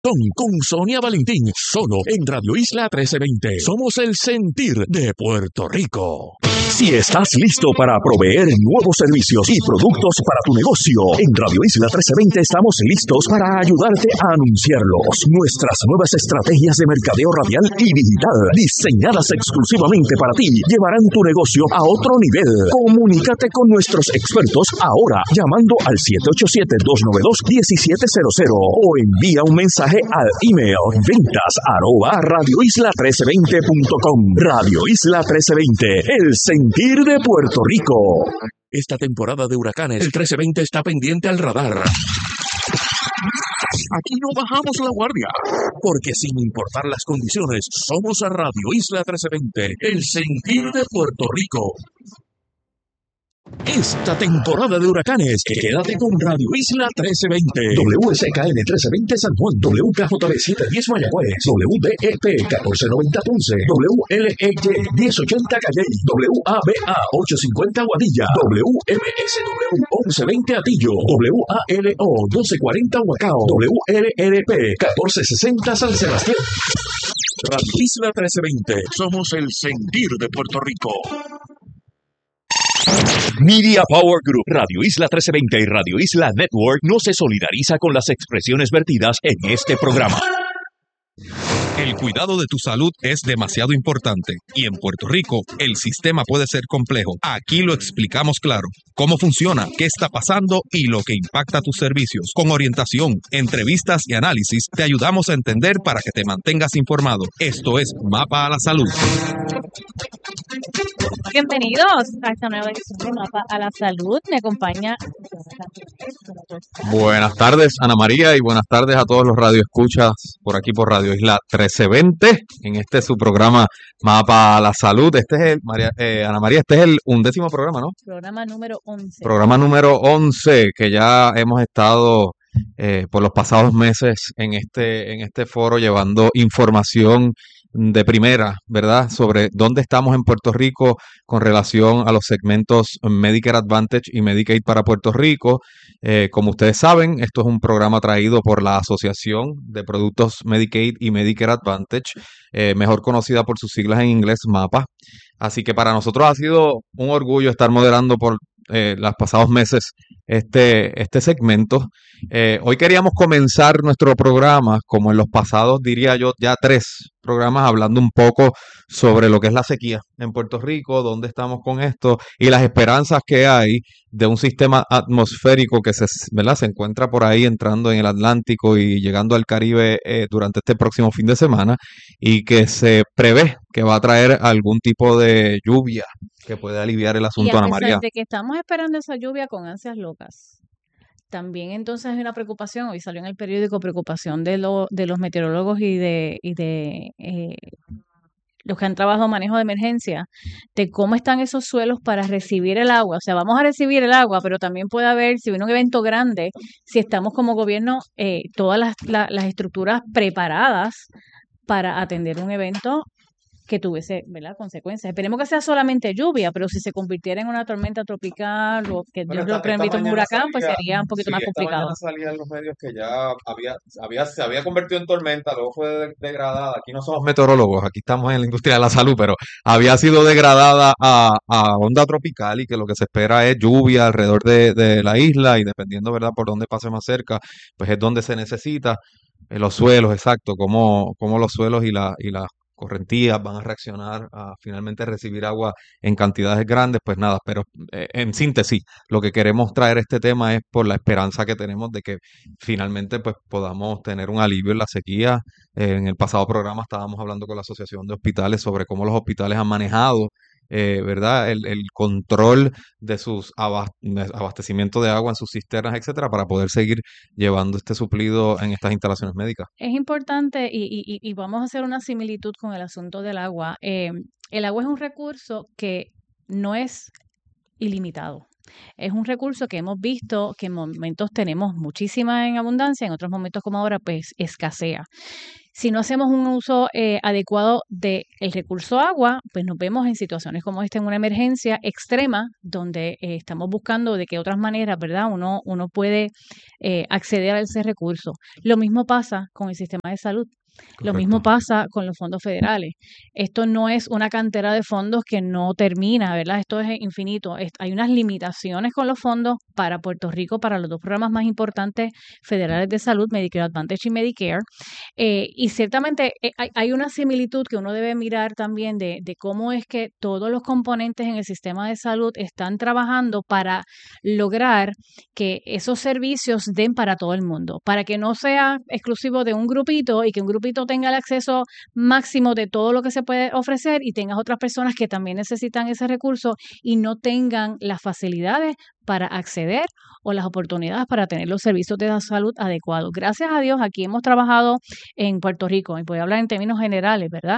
Con Sonia Valentín, solo en Radio Isla 1320. Somos el sentir de Puerto Rico. Si estás listo para proveer nuevos servicios y productos para tu negocio, en Radio Isla 1320 estamos listos para ayudarte a anunciarlos. Nuestras nuevas estrategias de mercadeo radial y digital, diseñadas exclusivamente para ti, llevarán tu negocio a otro nivel. Comunícate con nuestros expertos ahora, llamando al 787-292-1700 o envía un mensaje al email ventas@radioisla1320.com. Radio Isla 1320, el sentir de Puerto Rico. Esta temporada de huracanes, el 1320 está pendiente al radar. Aquí no bajamos la guardia, porque sin importar las condiciones, somos a Radio Isla 1320, el sentir de Puerto Rico. Esta temporada de huracanes, quédate con Radio Isla 1320. WSKN 1320 San Juan, WKJB 710 Mayagüez, WBEP 1490 Ponce, WLEY 1080 Calle, WABA 850 Guadilla, WMSW 1120 Atillo, WALO 1240 Huacao, WLRP 1460 San Sebastián. Radio Isla 1320, somos el sentir de Puerto Rico. Media Power Group, Radio Isla 1320 y Radio Isla Network no se solidariza con las expresiones vertidas en este programa. El cuidado de tu salud es demasiado importante y en Puerto Rico el sistema puede ser complejo. Aquí lo explicamos claro. Cómo funciona, qué está pasando y lo que impacta tus servicios. Con orientación, entrevistas y análisis te ayudamos a entender para que te mantengas informado. Esto es Mapa a la Salud. Bienvenidos a esta nueva edición de Mapa a la Salud. Me acompaña. Buenas tardes, Ana María, y buenas tardes a todos los radioescuchas por aquí por Radio Isla 1320. En este su programa Mapa a la Salud. Este es Ana María, este es el 11º programa, ¿no? Programa número 11. Programa número 11, que ya hemos estado por los pasados meses en este foro llevando información de primera, ¿verdad?, sobre dónde estamos en Puerto Rico con relación a los segmentos Medicare Advantage y Medicaid para Puerto Rico. Como ustedes saben, esto es un programa traído por la Asociación de Productos Medicaid y Medicare Advantage, mejor conocida por sus siglas en inglés, MAPA. Así que para nosotros ha sido un orgullo estar moderando por los pasados meses este segmento. Hoy queríamos comenzar nuestro programa, como en los pasados, diría yo, ya 3 programas, hablando un poco sobre lo que es la sequía en Puerto Rico, dónde estamos con esto y las esperanzas que hay de un sistema atmosférico que ¿verdad?, se encuentra por ahí entrando en el Atlántico y llegando al Caribe durante este próximo fin de semana, y que se prevé que va a traer algún tipo de lluvia que puede aliviar el asunto, Ana María. De que estamos esperando esa lluvia con ansias locas. También entonces hay una preocupación, hoy salió en el periódico, preocupación de los meteorólogos y de los que han trabajado manejo de emergencia, de cómo están esos suelos para recibir el agua. O sea, vamos a recibir el agua, pero también puede haber, si viene un evento grande, si estamos como gobierno, todas las estructuras preparadas para atender un evento que tuviese, ¿verdad?, consecuencias. Esperemos que sea solamente lluvia, pero si se convirtiera en una tormenta tropical o que Dios lo permita un huracán, pues sería un poquito más complicado. Esta mañana salía en los medios que ya se había convertido en tormenta, luego fue degradada. Aquí no somos meteorólogos, aquí estamos en la industria de la salud, pero había sido degradada a onda tropical, y que lo que se espera es lluvia alrededor de la isla, y dependiendo, ¿verdad?, por dónde pase más cerca, pues es donde se necesita los suelos, exacto, cómo los suelos y las correntías van a reaccionar a finalmente recibir agua en cantidades grandes. Pues nada, pero en síntesis, lo que queremos traer este tema es por la esperanza que tenemos de que finalmente pues podamos tener un alivio en la sequía. En el pasado programa estábamos hablando con la Asociación de Hospitales sobre cómo los hospitales han manejado ¿verdad?, el control de sus abastecimiento de agua en sus cisternas, etcétera, para poder seguir llevando este suplido en estas instalaciones médicas. Es importante y vamos a hacer una similitud con el asunto del agua. El agua es un recurso que no es ilimitado. Es un recurso que hemos visto que en momentos tenemos muchísima en abundancia, en otros momentos como ahora pues escasea. Si no hacemos un uso adecuado del recurso agua, pues nos vemos en situaciones como esta, en una emergencia extrema, donde estamos buscando de qué otras maneras, ¿verdad? Uno puede acceder a ese recurso. Lo mismo pasa con el sistema de salud. Lo mismo Correcto. pasa con los fondos federales. Esto no es una cantera de fondos que no termina, ¿verdad? Esto es infinito. Hay unas limitaciones con los fondos para Puerto Rico, para los dos programas más importantes federales de salud, Medicare Advantage y Medicare. Y ciertamente hay una similitud que uno debe mirar también de cómo es que todos los componentes en el sistema de salud están trabajando para lograr que esos servicios den para todo el mundo, para que no sea exclusivo de un grupito y que un grupito tenga el acceso máximo de todo lo que se puede ofrecer y tengas otras personas que también necesitan ese recurso y no tengan las facilidades para acceder o las oportunidades para tener los servicios de salud adecuados. Gracias a Dios, aquí hemos trabajado en Puerto Rico, y voy a hablar en términos generales, ¿verdad?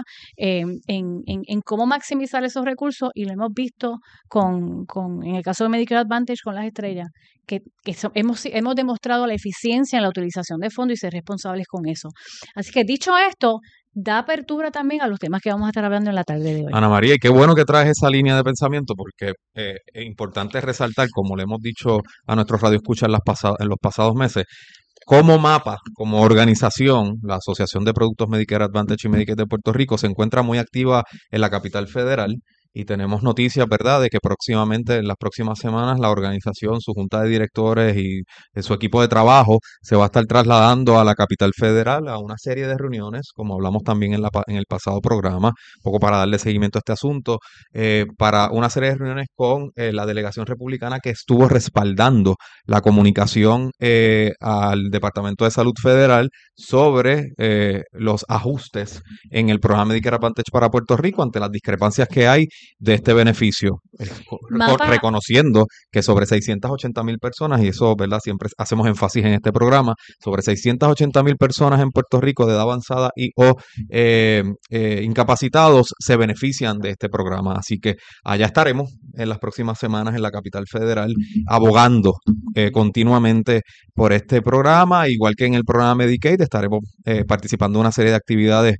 En cómo maximizar esos recursos, y lo hemos visto en el caso de Medicare Advantage con las estrellas, hemos demostrado la eficiencia en la utilización de fondos y ser responsables con eso. Así que dicho esto, da apertura también a los temas que vamos a estar hablando en la tarde de hoy. Ana María, y qué bueno que traes esa línea de pensamiento, porque es importante resaltar, como le hemos dicho a nuestros radioescuchas en los pasados meses, como MAPA, como organización, la Asociación de Productos Medicare Advantage y Medicaid de Puerto Rico, se encuentra muy activa en la capital federal. Y tenemos noticias, ¿verdad?, de que próximamente, en las próximas semanas, la organización, su junta de directores y su equipo de trabajo se va a estar trasladando a la capital federal a una serie de reuniones, como hablamos también en el pasado programa, un poco para darle seguimiento a este asunto, para una serie de reuniones con la delegación republicana que estuvo respaldando la comunicación al Departamento de Salud Federal sobre los ajustes en el programa Medicare Advantage para Puerto Rico ante las discrepancias que hay de este beneficio, MAPA, reconociendo que sobre 680,000 personas, y eso, ¿verdad?, siempre hacemos énfasis en este programa, sobre 680,000 personas en Puerto Rico de edad avanzada o incapacitados se benefician de este programa. Así que allá estaremos en las próximas semanas en la capital federal abogando continuamente por este programa, igual que en el programa Medicaid. Estaremos participando en una serie de actividades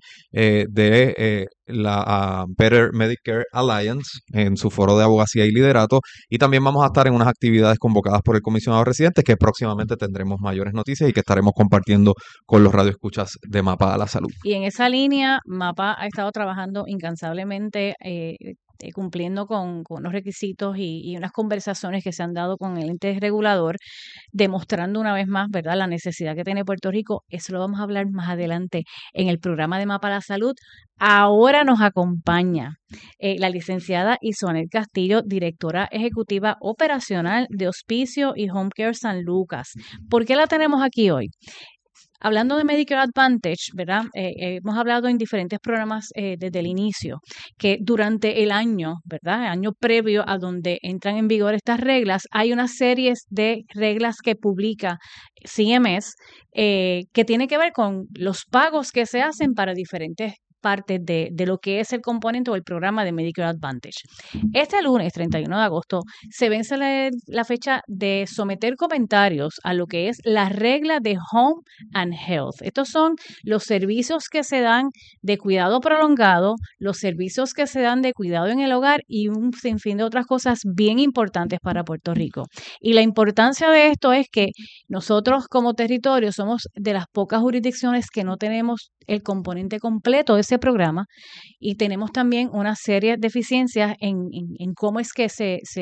de la Better Medicare Alliance en su foro de abogacía y liderato, y también vamos a estar en unas actividades convocadas por el comisionado residente que próximamente tendremos mayores noticias y que estaremos compartiendo con los radioescuchas de MAPA a la Salud. y en esa línea, MAPA ha estado trabajando incansablemente, cumpliendo con unos requisitos y unas conversaciones que se han dado con el ente regulador, demostrando una vez más, ¿verdad?, la necesidad que tiene Puerto Rico. Eso lo vamos a hablar más adelante en el programa de MAPA a la Salud. Ahora nos acompaña la licenciada Isonel Castillo, directora ejecutiva operacional de Hospicio y Home Care San Lucas. ¿Por qué la tenemos aquí hoy? Hablando de Medicare Advantage, ¿verdad? Hemos hablado en diferentes programas desde el inicio, que durante el año, ¿verdad? El año previo a donde entran en vigor estas reglas, hay una serie de reglas que publica CMS que tiene que ver con los pagos que se hacen para diferentes partes de lo que es el componente o el programa de Medicare Advantage. Este lunes, 31 de agosto, se vence la fecha de someter comentarios a lo que es la regla de Home and Health. Estos son los servicios que se dan de cuidado prolongado, los servicios que se dan de cuidado en el hogar y un sinfín de otras cosas bien importantes para Puerto Rico. Y la importancia de esto es que nosotros como territorio somos de las pocas jurisdicciones que no tenemos el componente completo de ese programa, y tenemos también una serie de deficiencias en cómo es que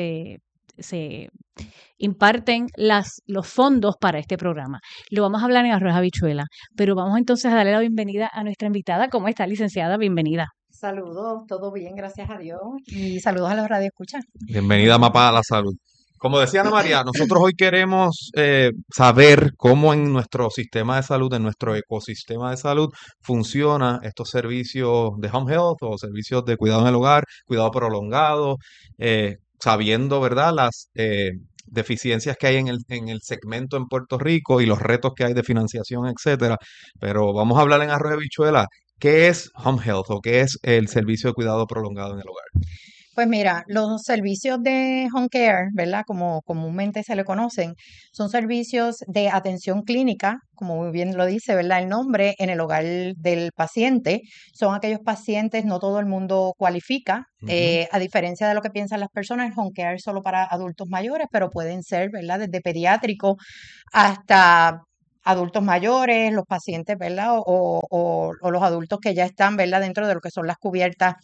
se imparten los fondos para este programa. Lo vamos a hablar en Arroz Habichuela, pero vamos entonces a darle la bienvenida a nuestra invitada. ¿Cómo está, licenciada? Bienvenida. Saludos, todo bien, gracias a Dios. Y saludos a los radioescuchas. Bienvenida, MAPA a la Salud. Como decía Ana María, nosotros hoy queremos saber cómo en nuestro sistema de salud, en nuestro ecosistema de salud, funciona estos servicios de home health o servicios de cuidado en el hogar, cuidado prolongado, sabiendo, ¿verdad?, las deficiencias que hay en el segmento en Puerto Rico y los retos que hay de financiación, etcétera. Pero vamos a hablar en Arroz de Habichuela. ¿Qué es home health o qué es el servicio de cuidado prolongado en el hogar? Pues mira, los servicios de home care, ¿verdad? Como comúnmente se le conocen, son servicios de atención clínica, como muy bien lo dice, ¿verdad? El nombre, en el hogar del paciente. Son aquellos pacientes, no todo el mundo cualifica, Ujú. a diferencia de lo que piensan las personas, el home care es solo para adultos mayores, pero pueden ser, ¿verdad? Desde pediátricos hasta adultos mayores, los pacientes, ¿verdad? O los adultos que ya están, ¿verdad? Dentro de lo que son las cubiertas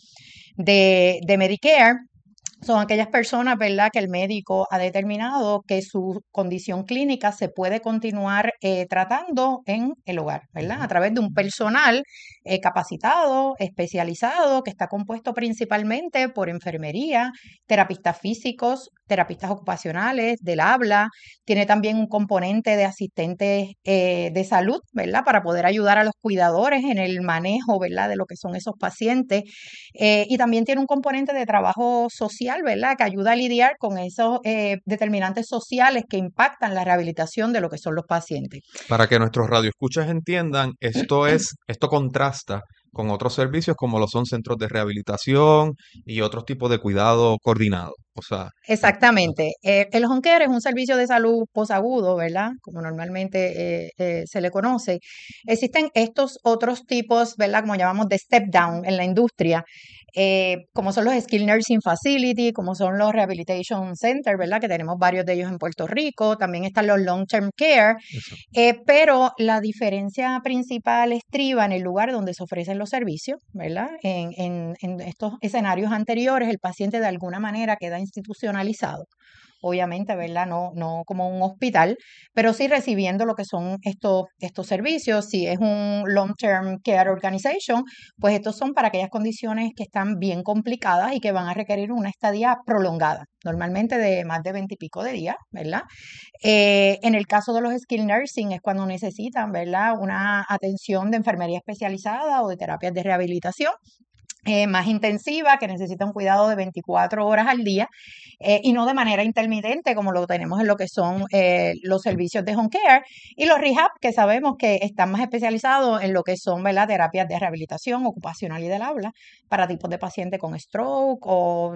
de Medicare. Son aquellas personas, ¿verdad?, que el médico ha determinado que su condición clínica se puede continuar tratando en el hogar, ¿verdad? A través de un personal capacitado, especializado, que está compuesto principalmente por enfermería, terapistas físicos, terapistas ocupacionales, del habla. Tiene también un componente de asistentes de salud, ¿verdad?, para poder ayudar a los cuidadores en el manejo, ¿verdad?, de lo que son esos pacientes. Y también tiene un componente de trabajo social, ¿verdad? Que ayuda a lidiar con esos determinantes sociales que impactan la rehabilitación de lo que son los pacientes. Para que nuestros radioescuchas entiendan, esto contrasta con otros servicios como lo son centros de rehabilitación y otros tipos de cuidado coordinado. O sea, Exactamente. El home care es un servicio de salud posagudo, ¿verdad? Como normalmente se le conoce. Existen estos otros tipos, ¿verdad? Como llamamos de step down en la industria, como son los Skilled Nursing Facility, como son los Rehabilitation Center, ¿verdad? Que tenemos varios de ellos en Puerto Rico. También están los Long Term Care. eso. Pero la diferencia principal estriba en el lugar donde se ofrecen los servicios, ¿verdad? En estos escenarios anteriores, el paciente de alguna manera queda institucionalizado, obviamente, ¿verdad? No como un hospital, pero sí recibiendo lo que son estos servicios. Si es un Long-Term Care Organization, pues estos son para aquellas condiciones que están bien complicadas y que van a requerir una estadía prolongada, normalmente de más de 20 y pico de días, ¿verdad? En el caso de los Skilled Nursing es cuando necesitan, ¿verdad?, una atención de enfermería especializada o de terapias de rehabilitación más intensiva, que necesita un cuidado de 24 horas al día y no de manera intermitente como lo tenemos en lo que son los servicios de home care y los rehab, que sabemos que están más especializados en lo que son, ¿verdad?, terapias de rehabilitación ocupacional y del habla para tipos de pacientes con stroke o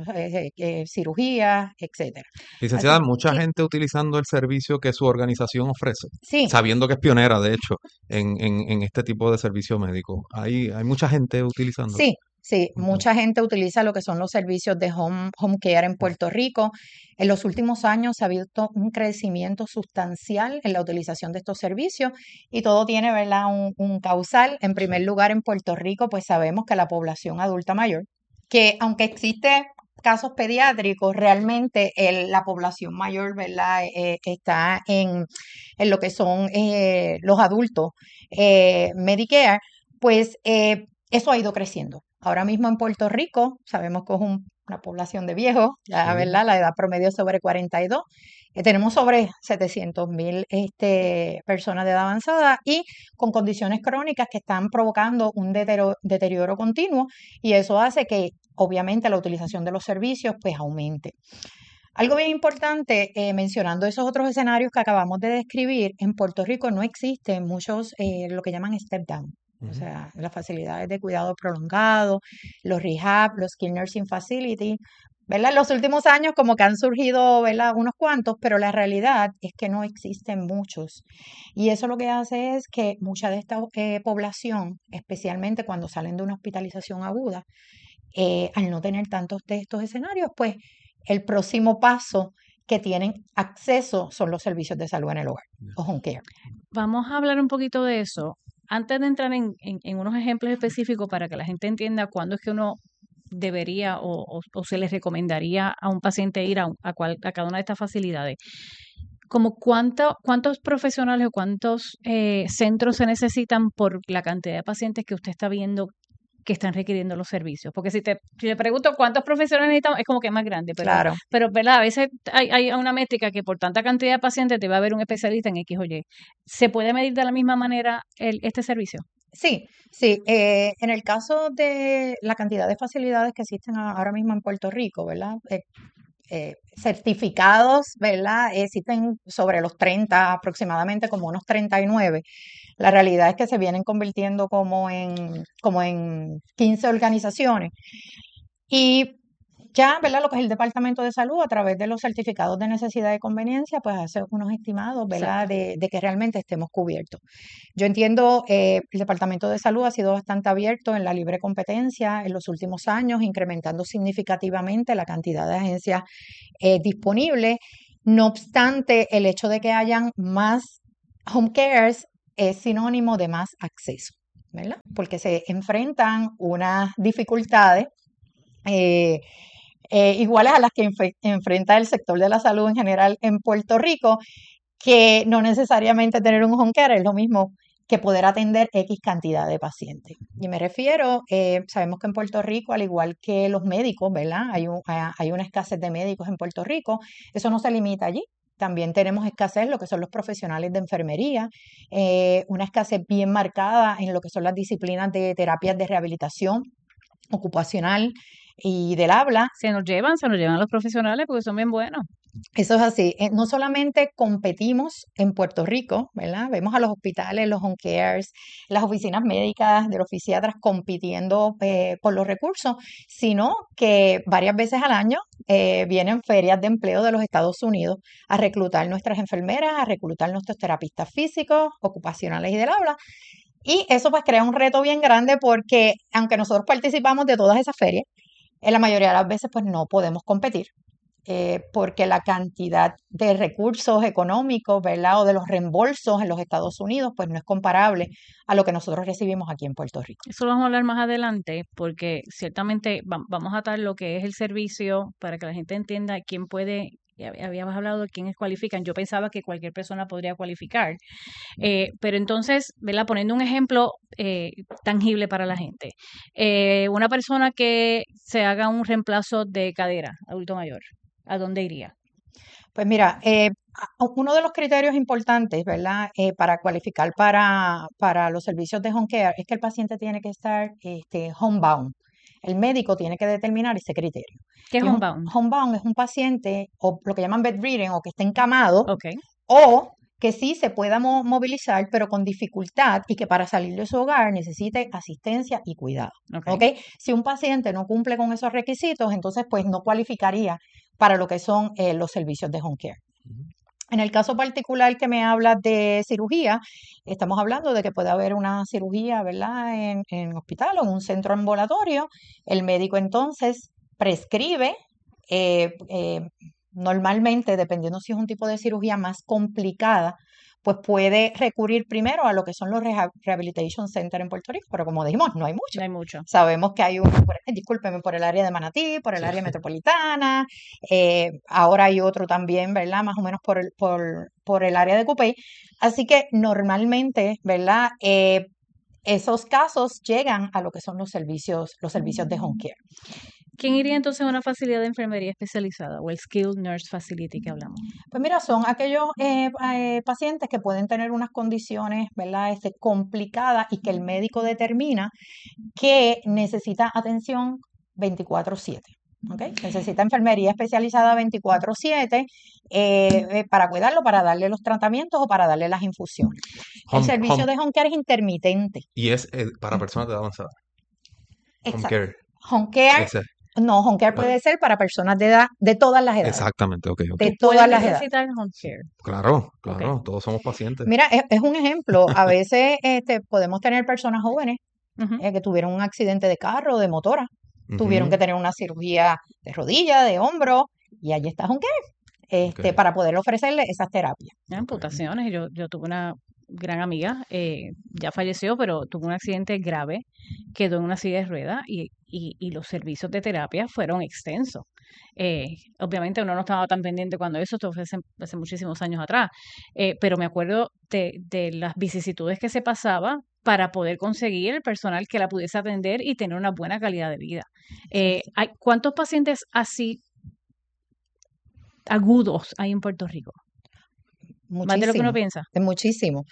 cirugías, etcétera. Licenciada, Así mucha sí, gente utilizando el servicio que su organización ofrece, sí, sabiendo que es pionera, de hecho, en este tipo de servicio médico. Hay mucha gente utilizándolo. sí, sí, Ujú. mucha gente utiliza lo que son los servicios de home care en Puerto Rico. En los últimos años se ha visto un crecimiento sustancial en la utilización de estos servicios y todo tiene, ¿verdad?, un causal. En Sí. primer lugar, en Puerto Rico, pues sabemos que la población adulta mayor, que aunque existe casos pediátricos, realmente la población mayor, ¿verdad?, está en lo que son los adultos Medicare, pues eso ha ido creciendo. Ahora mismo en Puerto Rico sabemos que es una población de viejos, ya, Sí. ¿verdad? La edad promedio es sobre 42. Tenemos sobre 700,000 personas de edad avanzada y con condiciones crónicas que están provocando un deterioro continuo y eso hace que obviamente la utilización de los servicios pues aumente. Algo bien importante, mencionando esos otros escenarios que acabamos de describir, en Puerto Rico no existen muchos, lo que llaman step down, o Ujú. sea, las facilidades de cuidado prolongado, los rehab, los skilled nursing facility, ¿verdad? En los últimos años como que han surgido, ¿verdad?, unos cuantos, pero la realidad es que no existen muchos. Y eso lo que hace es que mucha de esta población, especialmente cuando salen de una hospitalización aguda, al no tener tantos de estos escenarios, pues el próximo paso que tienen acceso son los servicios de salud en el hogar o home care. Vamos a hablar un poquito de eso. Antes de entrar en unos ejemplos específicos para que la gente entienda cuándo es que uno debería o se les recomendaría a un paciente ir a cada una de estas facilidades. Como cuántos profesionales o cuántos centros se necesitan por la cantidad de pacientes que usted está viendo que están requiriendo los servicios. Porque si le pregunto cuántos profesionales necesitamos, es como que es más grande, Claro. pero ¿verdad? A veces hay una métrica que por tanta cantidad de pacientes te va a haber un especialista en X o Y. ¿Se puede medir de la misma manera este servicio? Sí, sí. En el caso de la cantidad de facilidades que existen ahora mismo en Puerto Rico, ¿verdad? Certificados, ¿verdad? Existen sobre los 30 aproximadamente, como unos 39. La realidad es que se vienen convirtiendo como en 15 organizaciones. Y ya, ¿verdad? Lo que es el Departamento de Salud, a través de los certificados de necesidad y conveniencia, pues hace unos estimados, ¿verdad? Exacto. De que realmente estemos cubiertos. Yo entiendo, el Departamento de Salud ha sido bastante abierto en la libre competencia en los últimos años, incrementando significativamente la cantidad de agencias disponibles. No obstante, el hecho de que hayan más home cares es sinónimo de más acceso, ¿verdad? Porque se enfrentan unas dificultades eh, iguales a las que enfrenta el sector de la salud en general en Puerto Rico, que no necesariamente tener un home care es lo mismo que poder atender X cantidad de pacientes. Y me refiero, sabemos que en Puerto Rico, al igual que los médicos, ¿verdad? Hay una escasez de médicos en Puerto Rico. Eso no se limita allí. También tenemos escasez en lo que son los profesionales de enfermería, una escasez bien marcada en lo que son las disciplinas de terapias de rehabilitación ocupacional y del habla. Se nos llevan los profesionales porque son bien buenos. Eso es así. No solamente competimos en Puerto Rico, ¿verdad? Vemos a los hospitales, los home cares, las oficinas médicas de los fisiatras compitiendo por los recursos, sino que varias veces al año vienen ferias de empleo de los Estados Unidos a reclutar nuestras enfermeras, a reclutar nuestros terapistas físicos, ocupacionales y del habla. Y eso pues crea un reto bien grande porque aunque nosotros participamos de todas esas ferias, en la mayoría de las veces pues no podemos competir porque la cantidad de recursos económicos, ¿verdad? O de los reembolsos en los Estados Unidos pues no es comparable a lo que nosotros recibimos aquí en Puerto Rico. Eso lo vamos a hablar más adelante porque ciertamente vamos a atar lo que es el servicio para que la gente entienda quién puede. Habíamos hablado de quiénes cualifican. Yo pensaba que cualquier persona podría cualificar. Pero entonces, ¿verdad? Poniendo un ejemplo tangible para la gente. Una persona que se haga un reemplazo de cadera, adulto mayor, ¿a dónde iría? Pues mira, uno de los criterios importantes, ¿verdad? Para cualificar para los servicios de home care es que el paciente tiene que estar homebound. El médico tiene que determinar ese criterio. ¿Qué es Y homebound? homebound es un paciente, o lo que llaman bedridden, o que está encamado, Ok. o que sí se pueda movilizar, pero con dificultad y que para salir de su hogar necesite asistencia y cuidado. Ok. ¿Ok? Si un paciente no cumple con esos requisitos, entonces pues no cualificaría para lo que son los servicios de home care. En el caso particular que me hablas de cirugía, estamos hablando de que puede haber una cirugía, ¿verdad? En hospital o en un centro ambulatorio. El médico entonces prescribe, normalmente, dependiendo si es un tipo de cirugía más complicada, pues puede recurrir primero a lo que son los Rehabilitation Center en Puerto Rico, pero como dijimos, no hay mucho. No hay mucho. Sabemos que hay uno, discúlpeme, por el área de Manatí, por el área metropolitana, ahora hay otro también, ¿verdad? Más o menos por el área de Cupey. Así que normalmente, ¿verdad? Esos casos llegan a lo que son los servicios de home care. ¿Quién iría entonces a una facilidad de enfermería especializada o el Skilled Nurse Facility que hablamos? Pues mira, son aquellos pacientes que pueden tener unas condiciones, ¿verdad? Complicadas y que el médico determina que necesita atención 24/7. ¿Okay? Necesita enfermería especializada 24/7 para cuidarlo, para darle los tratamientos o para darle las infusiones. El servicio de home care es intermitente. Y es para personas de edad avanzada. Home Exacto. care. Home care, no, home care puede ser para personas de edad, de todas las edades. Exactamente, ok. De todas las edades. Necesitar home care. Claro, Ok. todos somos pacientes. Mira, es un ejemplo. A veces podemos tener personas jóvenes Ujú. que tuvieron un accidente de carro, de motora, tuvieron Ujú. que tener una cirugía de rodilla, de hombro, y allí está home care, Ok. para poder ofrecerle esas terapias. Amputaciones. Yo tuve una gran amiga, ya falleció, pero tuvo un accidente grave, quedó en una silla de ruedas y los servicios de terapia fueron extensos. Obviamente uno no estaba tan pendiente cuando esto fue hace muchísimos años atrás, pero me acuerdo de las vicisitudes que se pasaba para poder conseguir el personal que la pudiese atender y tener una buena calidad de vida. ¿Cuántos pacientes así agudos hay en Puerto Rico? Más de lo que uno piensa. Muchísimo.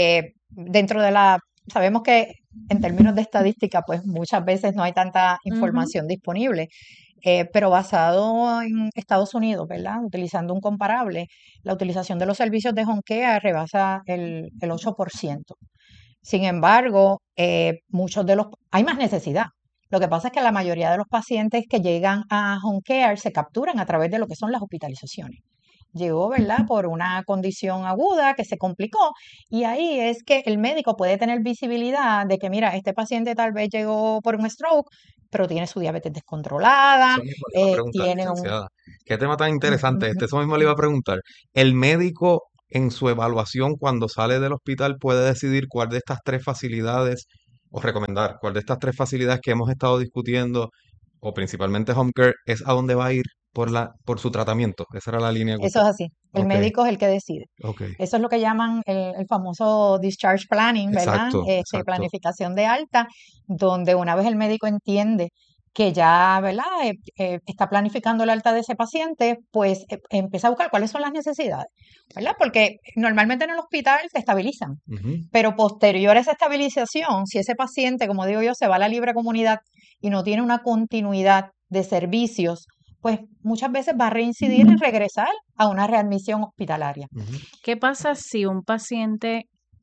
Sabemos que en términos de estadística, pues muchas veces no hay tanta información disponible, pero basado en Estados Unidos, ¿verdad? Utilizando un comparable, la utilización de los servicios de home care rebasa el 8%. Sin embargo, hay más necesidad. Lo que pasa es que la mayoría de los pacientes que llegan a home care se capturan a través de lo que son las hospitalizaciones. Llegó, ¿verdad?, por una condición aguda que se complicó y ahí es que el médico puede tener visibilidad de que, mira, este paciente tal vez llegó por un stroke, pero tiene su diabetes descontrolada, Eso mismo le iba a preguntar, tiene un... licenciada. Qué tema tan interesante. Ujú. Eso mismo le iba a preguntar. El médico en su evaluación cuando sale del hospital puede decidir cuál de estas tres facilidades o recomendar cuál de estas tres facilidades que hemos estado discutiendo o principalmente home care es a dónde va a ir por su tratamiento. Esa era la línea que Eso usted. es así. El Ok, médico es el que decide. ok. Eso es lo que llaman el famoso discharge planning, ¿verdad? Exacto, exacto. Planificación de alta, donde una vez el médico entiende que ya, ¿verdad? Está planificando la alta de ese paciente, pues empieza a buscar cuáles son las necesidades, ¿verdad? Porque normalmente en el hospital te estabilizan, Ujú. pero posterior a esa estabilización, si ese paciente, como digo yo, se va a la libre comunidad y no tiene una continuidad de servicios, pues muchas veces va a reincidir en regresar a una readmisión hospitalaria. Ujú. ¿Qué pasa si un paciente,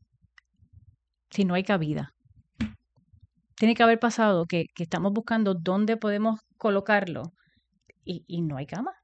si no hay cabida? Tiene que haber pasado que estamos buscando dónde podemos colocarlo y no hay cama.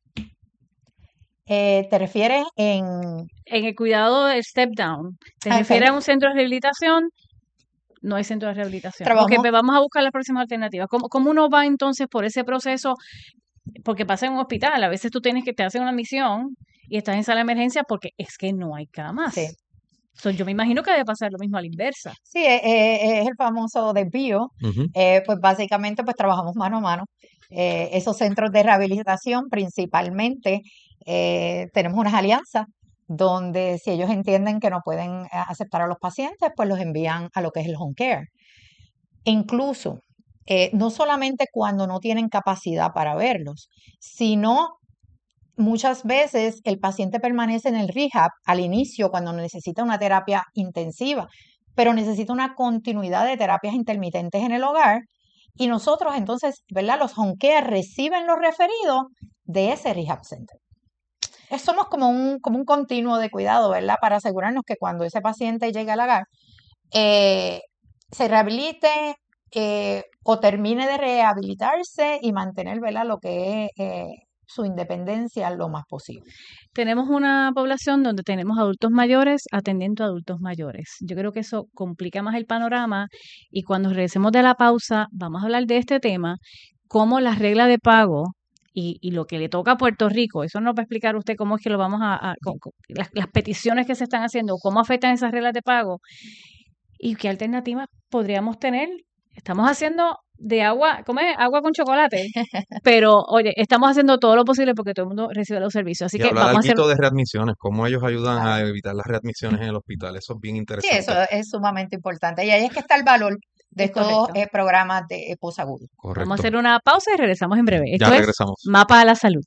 ¿Te refieres en... En el cuidado del step down, ¿te Ok. refieres a un centro de rehabilitación? No hay centro de rehabilitación. Ok, Trabajamos, pues vamos a buscar las próximas alternativas. ¿Cómo uno va entonces por ese proceso? Porque pasa en un hospital, a veces tú tienes que te hacen una admisión y estás en sala de emergencia porque es que no hay camas. sí, So, yo me imagino que debe pasar lo mismo a la inversa. sí, es el famoso desvío. Ujú. Pues básicamente pues trabajamos mano a mano. Esos centros de rehabilitación principalmente tenemos unas alianzas donde si ellos entienden que no pueden aceptar a los pacientes, pues los envían a lo que es el home care. Incluso, no solamente cuando no tienen capacidad para verlos, sino muchas veces el paciente permanece en el rehab al inicio cuando necesita una terapia intensiva, pero necesita una continuidad de terapias intermitentes en el hogar y nosotros entonces, ¿verdad? Los home care reciben los referidos de ese rehab center. Somos como un continuo de cuidado, ¿verdad? Para asegurarnos que cuando ese paciente llegue al hogar, se rehabilite o termine de rehabilitarse y mantener, ¿verdad? Lo que es su independencia lo más posible. Tenemos una población donde tenemos adultos mayores atendiendo a adultos mayores. Yo creo que eso complica más el panorama y cuando regresemos de la pausa vamos a hablar de este tema, cómo las reglas de pago y lo que le toca a Puerto Rico, eso nos va a explicar usted cómo es que lo vamos las peticiones que se están haciendo, cómo afectan esas reglas de pago y qué alternativas podríamos tener. Estamos haciendo de agua, ¿cómo es? Agua con chocolate. Pero, oye, estamos haciendo todo lo posible porque todo el mundo reciba los servicios. Así Y que hablar vamos a hacer... algo de readmisiones, cómo ellos ayudan Claro. a evitar las readmisiones en el hospital. Eso es bien Sí, interesante. eso es sumamente importante. Y ahí es que está el valor de Es estos correcto. programas de posagudo. Vamos a Correcto. hacer una pausa y regresamos en breve. Esto Ya es regresamos. Mapa a la Salud.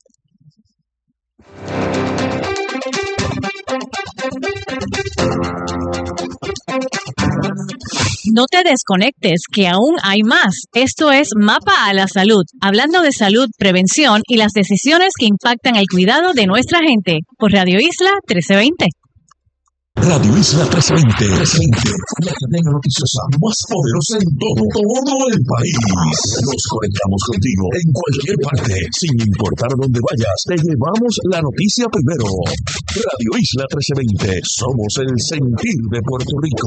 No te desconectes, que aún hay más. Esto es Mapa a la Salud, hablando de salud, prevención y las decisiones que impactan el cuidado de nuestra gente, por Radio Isla 1320. Radio Isla 1320, la cadena noticiosa más poderosa en todo el país. Nos conectamos contigo en cualquier parte, sin importar dónde vayas. Te llevamos la noticia primero. Radio Isla 1320, somos el sentir de Puerto Rico.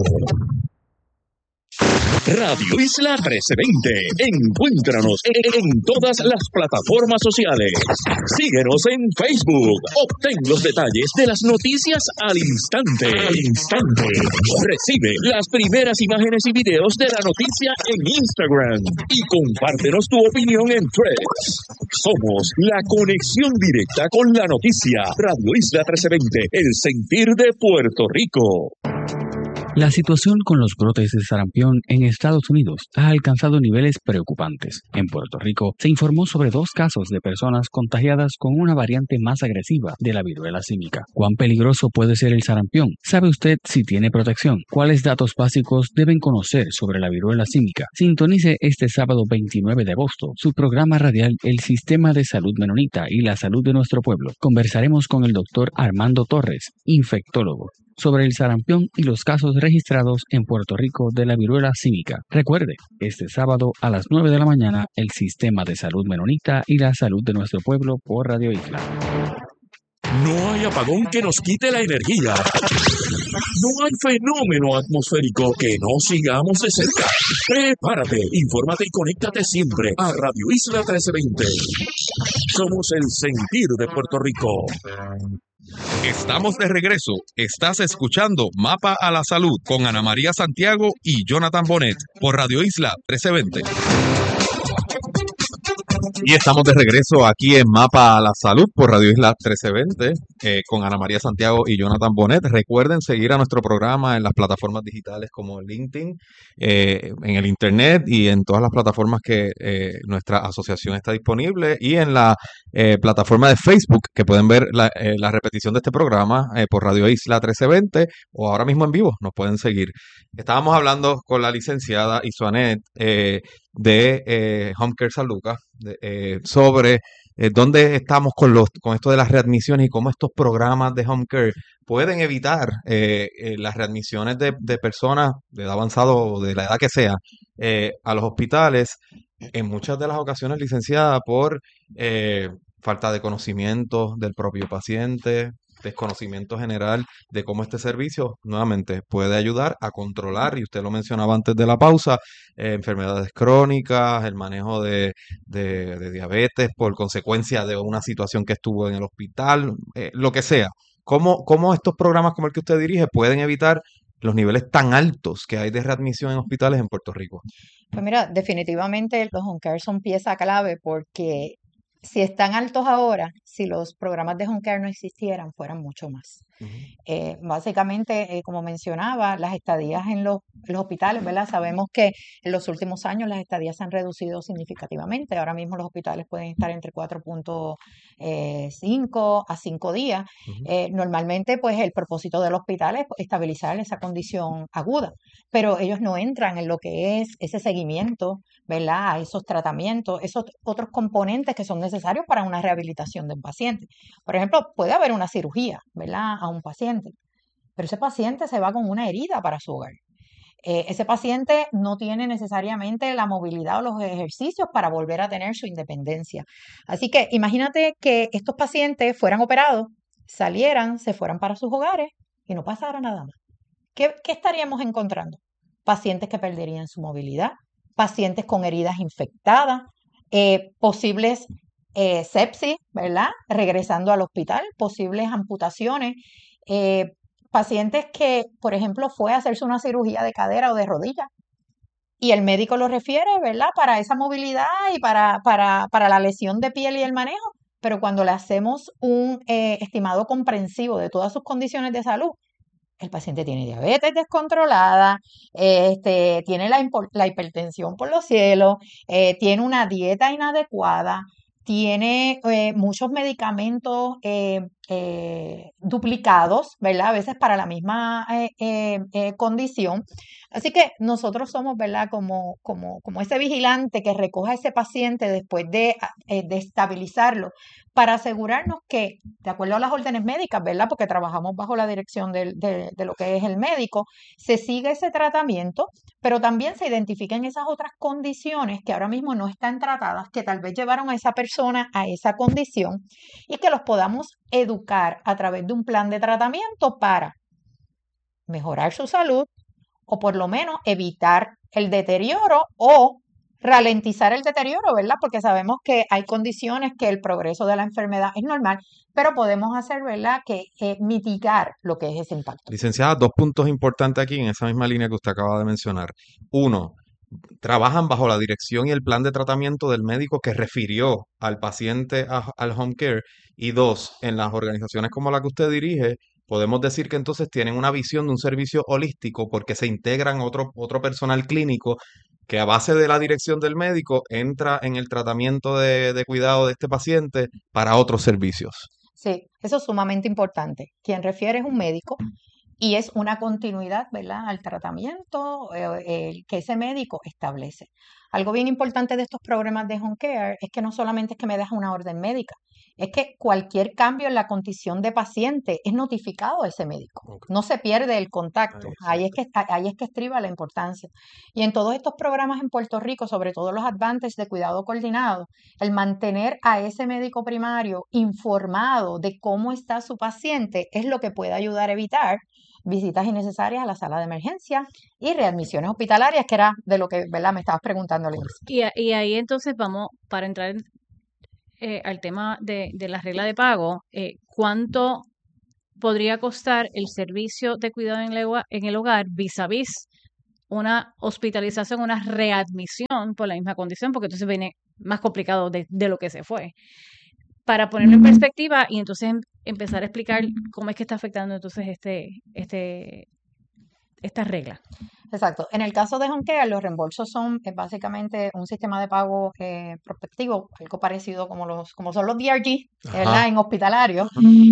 Radio Isla 1320. Encuéntranos en todas las plataformas sociales. Síguenos en Facebook. Obtén los detalles de las noticias al instante. Recibe las primeras imágenes y videos de la noticia en Instagram. Y compártenos tu opinión en Threads. Somos la conexión directa con la noticia. Radio Isla 1320. El sentir de Puerto Rico. La situación con los brotes de sarampión en Estados Unidos ha alcanzado niveles preocupantes. En Puerto Rico se informó sobre 2 casos de personas contagiadas con una variante más agresiva de la viruela símica. ¿Cuán peligroso puede ser el sarampión? ¿Sabe usted si tiene protección? ¿Cuáles datos básicos deben conocer sobre la viruela símica? Sintonice este sábado 29 de agosto su programa radial El Sistema de Salud Menonita y la Salud de Nuestro Pueblo. Conversaremos con el doctor Armando Torres, infectólogo. sobre el sarampión y los casos registrados en Puerto Rico de la viruela símica. Recuerde, este sábado a las 9 de la mañana, el Sistema de Salud Menonita y la salud de nuestro pueblo por Radio Isla. No hay apagón que nos quite la energía. No hay fenómeno atmosférico que no sigamos de cerca. Prepárate, infórmate y conéctate siempre a Radio Isla 1320. Somos el sentir de Puerto Rico. Estamos de regreso. Estás escuchando Mapa a la Salud con Ana María Santiago y Jonathan Bonet por Radio Isla 1320. Y estamos de regreso aquí en Mapa a la Salud por Radio Isla 1320 con Ana María Santiago y Jonathan Bonet. Recuerden seguir a nuestro programa en las plataformas digitales como LinkedIn, en el Internet y en todas las plataformas que nuestra asociación está disponible, y en la plataforma de Facebook, que pueden ver la repetición de este programa por Radio Isla 1320 o ahora mismo en vivo. Nos pueden seguir. Estábamos hablando con la licenciada Isuanet de Home Care San Lucas sobre dónde estamos con esto de las readmisiones y cómo estos programas de Home Care pueden evitar las readmisiones de personas de edad avanzada o de la edad que sea a los hospitales, en muchas de las ocasiones, licenciada, por falta de conocimiento del propio paciente, desconocimiento general de cómo este servicio nuevamente puede ayudar a controlar, y usted lo mencionaba antes de la pausa, enfermedades crónicas, el manejo de diabetes por consecuencia de una situación que estuvo en el hospital, lo que sea. ¿Cómo estos programas como el que usted dirige pueden evitar los niveles tan altos que hay de readmisión en hospitales en Puerto Rico? Pues mira, definitivamente los home care son pieza clave, porque si están altos ahora, si los programas de home care no existieran, fueran mucho más. Básicamente, como mencionaba, las estadías en los hospitales, ¿verdad? Sabemos que en los últimos años las estadías se han reducido significativamente. Ahora mismo los hospitales pueden estar entre 4.5 a 5 días. Normalmente, pues el propósito del hospital es estabilizar esa condición aguda, pero ellos no entran en lo que es ese seguimiento, ¿verdad? A esos tratamientos, esos otros componentes que son necesarios para una rehabilitación de un paciente. Por ejemplo, puede haber una cirugía, ¿verdad?, a un paciente, pero ese paciente se va con una herida para su hogar. Ese paciente no tiene necesariamente la movilidad o los ejercicios para volver a tener su independencia. Así que imagínate que estos pacientes fueran operados, salieran, se fueran para sus hogares y no pasara nada más. ¿Qué estaríamos encontrando? Pacientes que perderían su movilidad, pacientes con heridas infectadas, posibles sepsis, ¿verdad?, regresando al hospital, posibles amputaciones, pacientes que, por ejemplo, fue a hacerse una cirugía de cadera o de rodilla y el médico lo refiere, ¿verdad?, para esa movilidad y para la lesión de piel y el manejo, pero cuando le hacemos un estimado comprensivo de todas sus condiciones de salud, el paciente tiene diabetes descontrolada, tiene la hipertensión por los cielos, tiene una dieta inadecuada, tiene muchos medicamentos duplicados, ¿verdad?, a veces para la misma condición. Así que nosotros somos, ¿verdad?, como ese vigilante que recoge a ese paciente después de estabilizarlo, para asegurarnos que, de acuerdo a las órdenes médicas, ¿verdad?, porque trabajamos bajo la dirección de lo que es el médico, se sigue ese tratamiento, pero también se identifiquen esas otras condiciones que ahora mismo no están tratadas, que tal vez llevaron a esa persona a esa condición, y que los podamos educar a través de un plan de tratamiento para mejorar su salud, o por lo menos evitar el deterioro o ralentizar el deterioro, ¿verdad? Porque sabemos que hay condiciones que el progreso de la enfermedad es normal, pero podemos hacer, ¿verdad?, que mitigar lo que es ese impacto. Licenciada, 2 puntos importantes aquí en esa misma línea que usted acaba de mencionar. 1, trabajan bajo la dirección y el plan de tratamiento del médico que refirió al paciente al home care. Y 2, en las organizaciones como la que usted dirige, podemos decir que entonces tienen una visión de un servicio holístico, porque se integran otro personal clínico que, a base de la dirección del médico, entra en el tratamiento de cuidado de este paciente para otros servicios. Sí, eso es sumamente importante. Quien refiere es un médico y es una continuidad, ¿verdad?, al tratamiento que ese médico establece. Algo bien importante de estos programas de home care es que no solamente es que me deja una orden médica, es que cualquier cambio en la condición de paciente es notificado a ese médico. Ok. No se pierde el contacto. Ahí es que estriba la importancia. Y en todos estos programas en Puerto Rico, sobre todo los Advantage de cuidado coordinado, el mantener a ese médico primario informado de cómo está su paciente es lo que puede ayudar a evitar visitas innecesarias a la sala de emergencia y readmisiones hospitalarias, que era de lo que, ¿verdad?, me estabas preguntando al inicio. Y ahí entonces vamos, para entrar al tema de la regla de pago, ¿cuánto podría costar el servicio de cuidado en el hogar vis a vis una hospitalización, una readmisión por la misma condición? Porque entonces viene más complicado de lo que se fue. Para ponerlo en perspectiva y entonces empezar a explicar cómo es que está afectando entonces esta regla. Exacto. En el caso de Home Care, los reembolsos son básicamente un sistema de pago prospectivo, algo parecido como son los DRG, ¿verdad?, Ajá. en hospitalarios,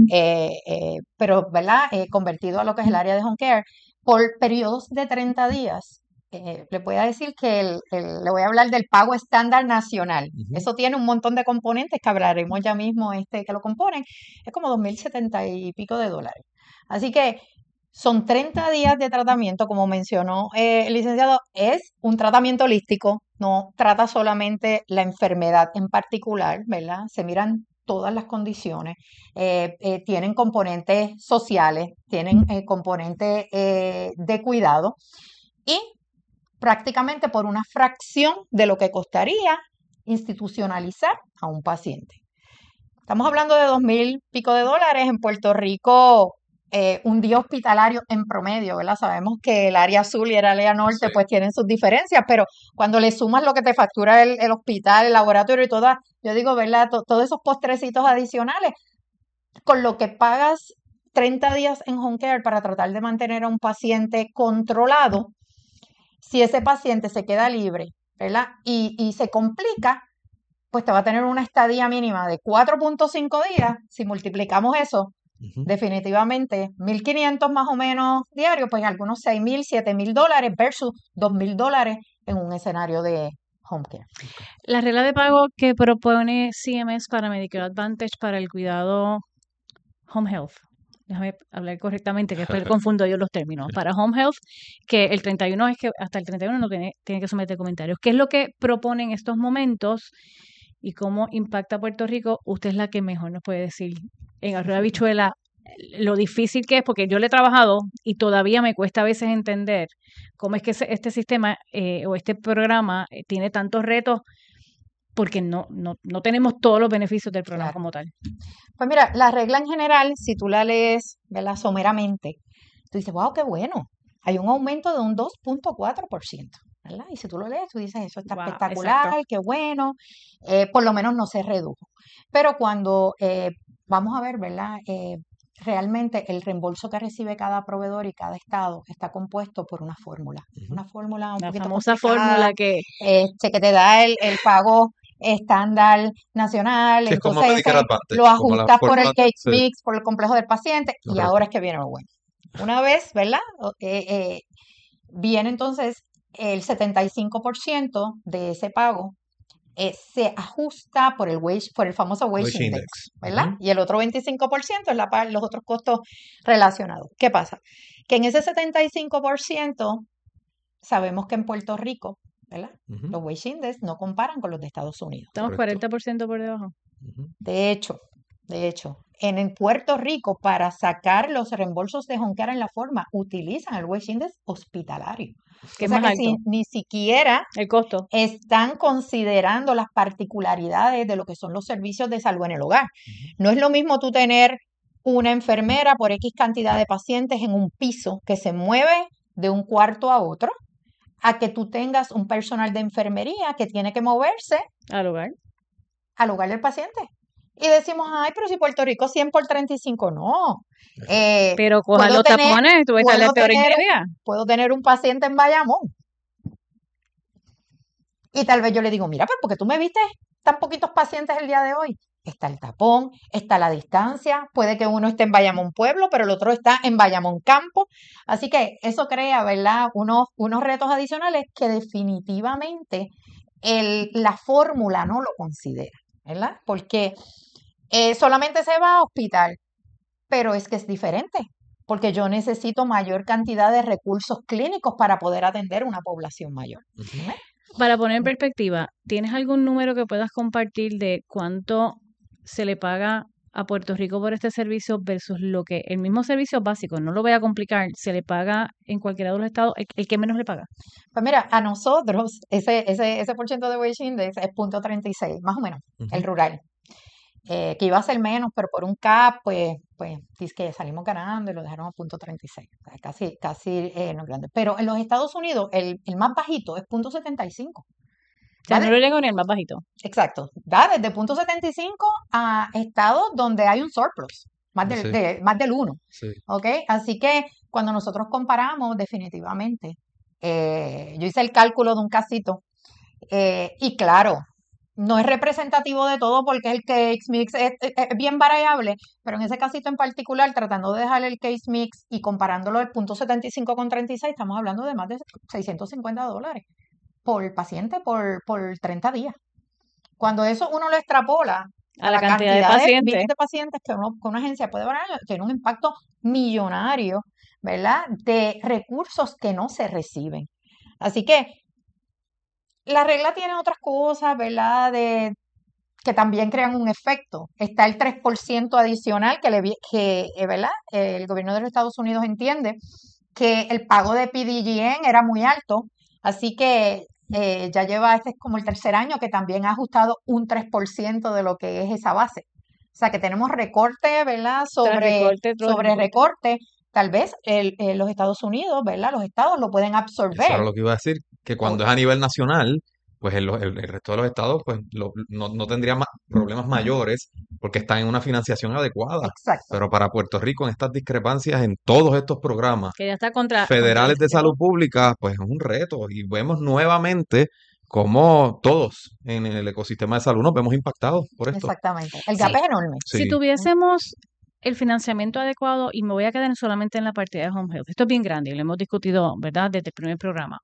pero, ¿verdad?, convertido a lo que es el área de Home Care, por periodos de 30 días. Le voy a decir que le voy a hablar del pago estándar nacional. Ujú. Eso tiene un montón de componentes que hablaremos ya mismo que lo componen. Es como 2.070 y pico de dólares. Así que son 30 días de tratamiento, como mencionó el licenciado, es un tratamiento holístico, no trata solamente la enfermedad en particular, ¿verdad? Se miran todas las condiciones, tienen componentes sociales, tienen componentes de cuidado y prácticamente por una fracción de lo que costaría institucionalizar a un paciente. Estamos hablando de 2.000 pico de dólares en Puerto Rico. Un día hospitalario en promedio, ¿verdad? Sabemos que el área azul y el área norte pues tienen sus diferencias, pero cuando le sumas lo que te factura el hospital, el laboratorio y todas, yo digo, ¿verdad? Todos esos postrecitos adicionales, con lo que pagas 30 días en Home Care para tratar de mantener a un paciente controlado, si ese paciente se queda libre, ¿verdad? Y se complica, pues te va a tener una estadía mínima de 4.5 días. Si multiplicamos eso, Ujú. definitivamente 1.500 más o menos diarios, pues algunos 6.000, 7.000 dólares versus 2.000 dólares en un escenario de Home Care. La regla de pago que propone CMS para Medicare Advantage para el cuidado Home Health. Déjame hablar correctamente, que después confundo yo los términos. Para Home Health, que el 31 es que hasta el 31 no tiene que someter comentarios. ¿Qué es lo que propone en estos momentos y cómo impacta a Puerto Rico? Usted es la que mejor nos puede decir en Arroyo Habichuela lo difícil que es, porque yo le he trabajado y todavía me cuesta a veces entender cómo es que este sistema o este programa tiene tantos retos, porque no tenemos todos los beneficios del programa Claro. como tal. Pues mira, la regla en general, si tú la lees, ¿verdad?, someramente, tú dices, wow, qué bueno. Hay un aumento de un 2.4%, ¿verdad? Y si tú lo lees, tú dices, eso está Wow, espectacular, exacto. qué bueno, por lo menos no se redujo. Pero cuando vamos a ver, ¿verdad? Realmente el reembolso que recibe cada proveedor y cada estado está compuesto por una fórmula. Ujú. Una fórmula un La poquito famosa complicada, fórmula que que te da el pago estándar nacional, Sí, es como entonces Medicare Advantage, lo como la ajustas por el forma. case Sí, mix, por el complejo del paciente, y correcto. ahora es que viene lo bueno. Una vez, ¿verdad? Viene entonces el 75% de ese pago se ajusta por el famoso wage Wage index, Index. ¿verdad? Ujú. Y el otro 25% es los otros costos relacionados. ¿Qué pasa? Que en ese 75% sabemos que en Puerto Rico, ¿verdad?, Ujú. los wage index no comparan con los de Estados Unidos. estamos Correcto. 40% por debajo. Ujú. De hecho, en Puerto Rico, para sacar los reembolsos de Home Care en la forma, utilizan el wage index hospitalario. Que O es sea más que alto ni siquiera el costo. están considerando las particularidades de lo que son los servicios de salud en el hogar. Ujú. No es lo mismo tú tener una enfermera por X cantidad de pacientes en un piso que se mueve de un cuarto a otro, a que tú tengas un personal de enfermería que tiene que moverse Al hogar. al hogar del paciente. Y decimos, ay, pero si Puerto Rico 100 por 35, no. Pero coja Puedo los tener, tapones, tú ves puedo de hora y tener, media. puedo tener un paciente en Bayamón. Y tal vez yo le digo, mira, pero porque tú me viste tan poquitos pacientes el día de hoy. Está el tapón, está la distancia, puede que uno esté en Bayamón Pueblo, pero el otro está en Bayamón Campo. Así que eso crea, ¿verdad?, unos retos adicionales que definitivamente la fórmula no lo considera, ¿verdad? Porque Solamente se va a hospital, pero es que es diferente, porque yo necesito mayor cantidad de recursos clínicos para poder atender una población mayor. Ujú. ¿Ves? Para poner en perspectiva, ¿tienes algún número que puedas compartir de cuánto se le paga a Puerto Rico por este servicio versus lo que el mismo servicio básico, no lo voy a complicar, se le paga en cualquiera de los estados, el que menos le paga? Pues mira, a nosotros ese por ciento de wage index es 0.36, más o menos, el Ujú. rural. Que iba a ser menos, pero por un CAP, pues dice que salimos ganando y lo dejaron a 0.36. O sea, casi no es grande. Pero en los Estados Unidos, el más bajito es 0.75. O sea, Va no de- lo llega ni el más bajito. exacto. Va desde 0.75 a estados donde hay un surplus, Sí, más del 1. sí. ¿Ok? Así que cuando nosotros comparamos, definitivamente, yo hice el cálculo de un casito y claro, no es representativo de todo porque el case mix es bien variable, pero en ese casito en particular, tratando de dejar el case mix y comparándolo el 0.75 con 36, estamos hablando de más de $650 por paciente por 30 días. Cuando eso uno lo extrapola A la cantidad de de pacientes. miles de pacientes que una agencia puede dar, tiene un impacto millonario, ¿verdad? De recursos que no se reciben. Así que la regla tiene otras cosas, ¿verdad? Que también crean un efecto. Está el 3% adicional ¿verdad? El gobierno de los Estados Unidos entiende que el pago de PDGM era muy alto, así que ya este es como el tercer año que también ha ajustado un 3% de lo que es esa base. O sea que tenemos recorte, ¿verdad? Tras recorte, tras Sobre recorte. recorte. Tal vez los Estados Unidos, ¿verdad? Los estados lo pueden Eso absorber. era lo que iba a decir, que cuando es a nivel nacional, pues el resto de los estados pues no tendría problemas mayores porque están en una financiación adecuada. Exacto. Pero para Puerto Rico, en estas discrepancias en todos estos programas Que ya está contra federales de el sistema. salud pública, pues es un reto. Y vemos nuevamente cómo todos en el ecosistema de salud nos vemos impactados por esto. Exactamente. El gap Sí. es enorme. Si Sí. tuviésemos el financiamiento adecuado, y me voy a quedar solamente en la partida de Home Health, esto es bien grande y lo hemos discutido, ¿verdad?, desde el primer programa.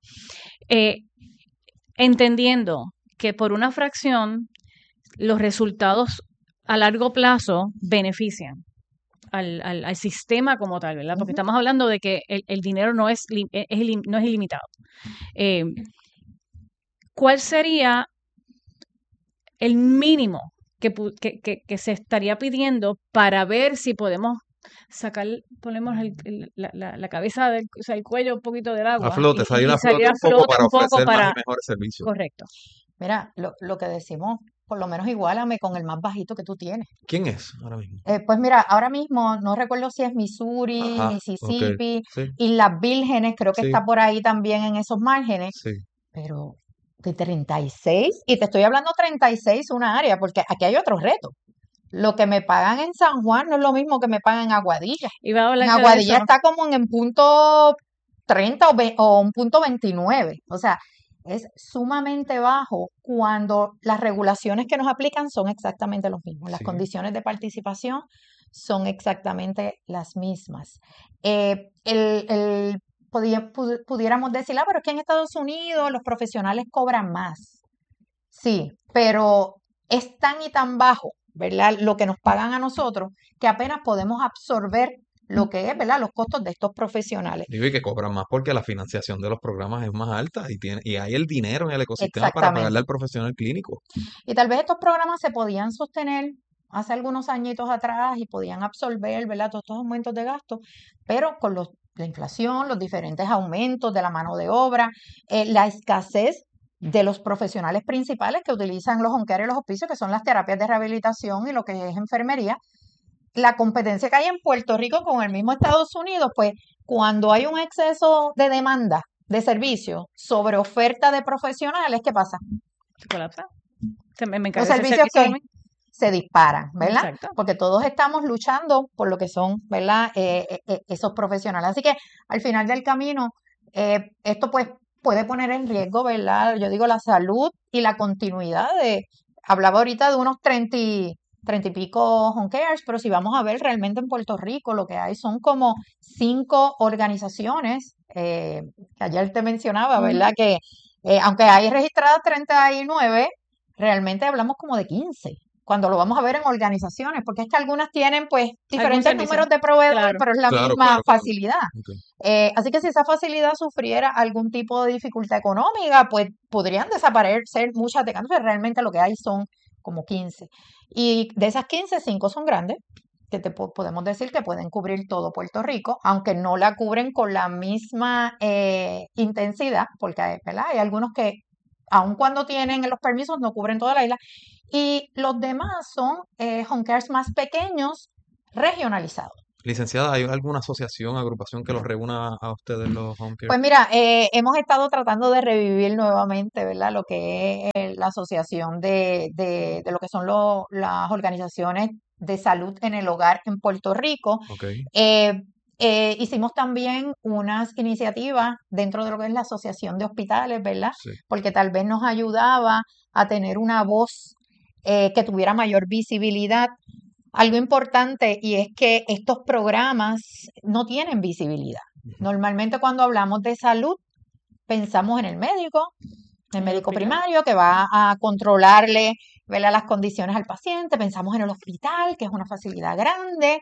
Entendiendo que por una fracción los resultados a largo plazo benefician al sistema como tal, ¿verdad? Porque Ujú. estamos hablando de que el dinero no es ilimitado. Eh, ¿Cuál sería el mínimo que se estaría pidiendo para ver si podemos sacar, ponemos la cabeza, o sea, el cuello un poquito del agua A flote, salir a salir flote a un poco flote para un poco ofrecer más para... y mejores servicios. Correcto. Mira, lo que decimos, por lo menos iguálame con el más bajito que tú tienes. ¿Quién es ahora mismo? Pues mira, ahora mismo no recuerdo si es Missouri, Ajá, ok, Mississippi, sí, Islas Vírgenes, creo que sí, está por ahí también en esos márgenes, sí. pero de 36, y te estoy hablando 36 una área, porque aquí hay otro reto. Lo que me pagan en San Juan no es lo mismo que me pagan en Aguadilla. Iba a En hablar de Aguadilla eso. está como en punto 30 o un punto 29. O sea, es sumamente bajo cuando las regulaciones que nos aplican son exactamente los mismos. Las Sí. condiciones de participación son exactamente las mismas. Pudiéramos decir, pero es que en Estados Unidos los profesionales cobran más. Sí, pero es tan y tan bajo, ¿verdad? Lo que nos pagan a nosotros, que apenas podemos absorber lo que es, ¿verdad? Los costos de estos profesionales. Digo, y que cobran más porque la financiación de los programas es más alta y hay el dinero en el ecosistema para pagarle Exactamente. al profesional clínico. Y tal vez estos programas se podían sostener hace algunos añitos atrás y podían absorber, ¿verdad? Todos estos aumentos de gasto, pero con la inflación, los diferentes aumentos de la mano de obra, la escasez de los profesionales principales que utilizan los home care y los hospicios, que son las terapias de rehabilitación y lo que es enfermería, la competencia que hay en Puerto Rico con el mismo Estados Unidos, pues cuando hay un exceso de demanda de servicios sobre oferta de profesionales, ¿qué pasa? Se colapsa. Me Los encarga ese servicios servicio a que mí. se disparan, ¿verdad? Exacto. Porque todos estamos luchando por lo que son, ¿verdad? Esos profesionales. Así que al final del camino, esto pues puede poner en riesgo, ¿verdad? Yo digo la salud y la continuidad hablaba ahorita de unos 30 y pico home cares, pero si vamos a ver realmente en Puerto Rico, lo que hay son como 5 organizaciones, que ayer te mencionaba, ¿verdad? Que aunque hay registradas 39, realmente hablamos como de 15 cuando lo vamos a ver en organizaciones, porque es que algunas tienen pues Algún diferentes servicio. números de proveedor, Claro. pero es la Claro, misma claro, claro. facilidad. Ok. Así que si esa facilidad sufriera algún tipo de dificultad económica, pues podrían desaparecer muchas de canciones. Realmente lo que hay son como 15. Y de esas 15, 5 son grandes, que podemos decir que pueden cubrir todo Puerto Rico, aunque no la cubren con la misma intensidad, porque ¿verdad? Hay algunos que, aun cuando tienen los permisos, no cubren toda la isla. Y los demás son home cares más pequeños, regionalizados. Licenciada, ¿hay alguna asociación, agrupación que los reúna a ustedes los home care? Pues mira, hemos estado tratando de revivir nuevamente, ¿verdad? Lo que es la asociación de lo que son las organizaciones de salud en el hogar en Puerto Rico. Ok. Hicimos también unas iniciativas dentro de lo que es la asociación de hospitales, ¿verdad? Sí. Porque tal vez nos ayudaba a tener una voz que tuviera mayor visibilidad. Algo importante y es que estos programas no tienen visibilidad. Ujú. Normalmente cuando hablamos de salud, pensamos en el médico hospital. primario que va a controlarle, ¿verdad?, las condiciones al paciente, pensamos en el hospital, que es una facilidad grande,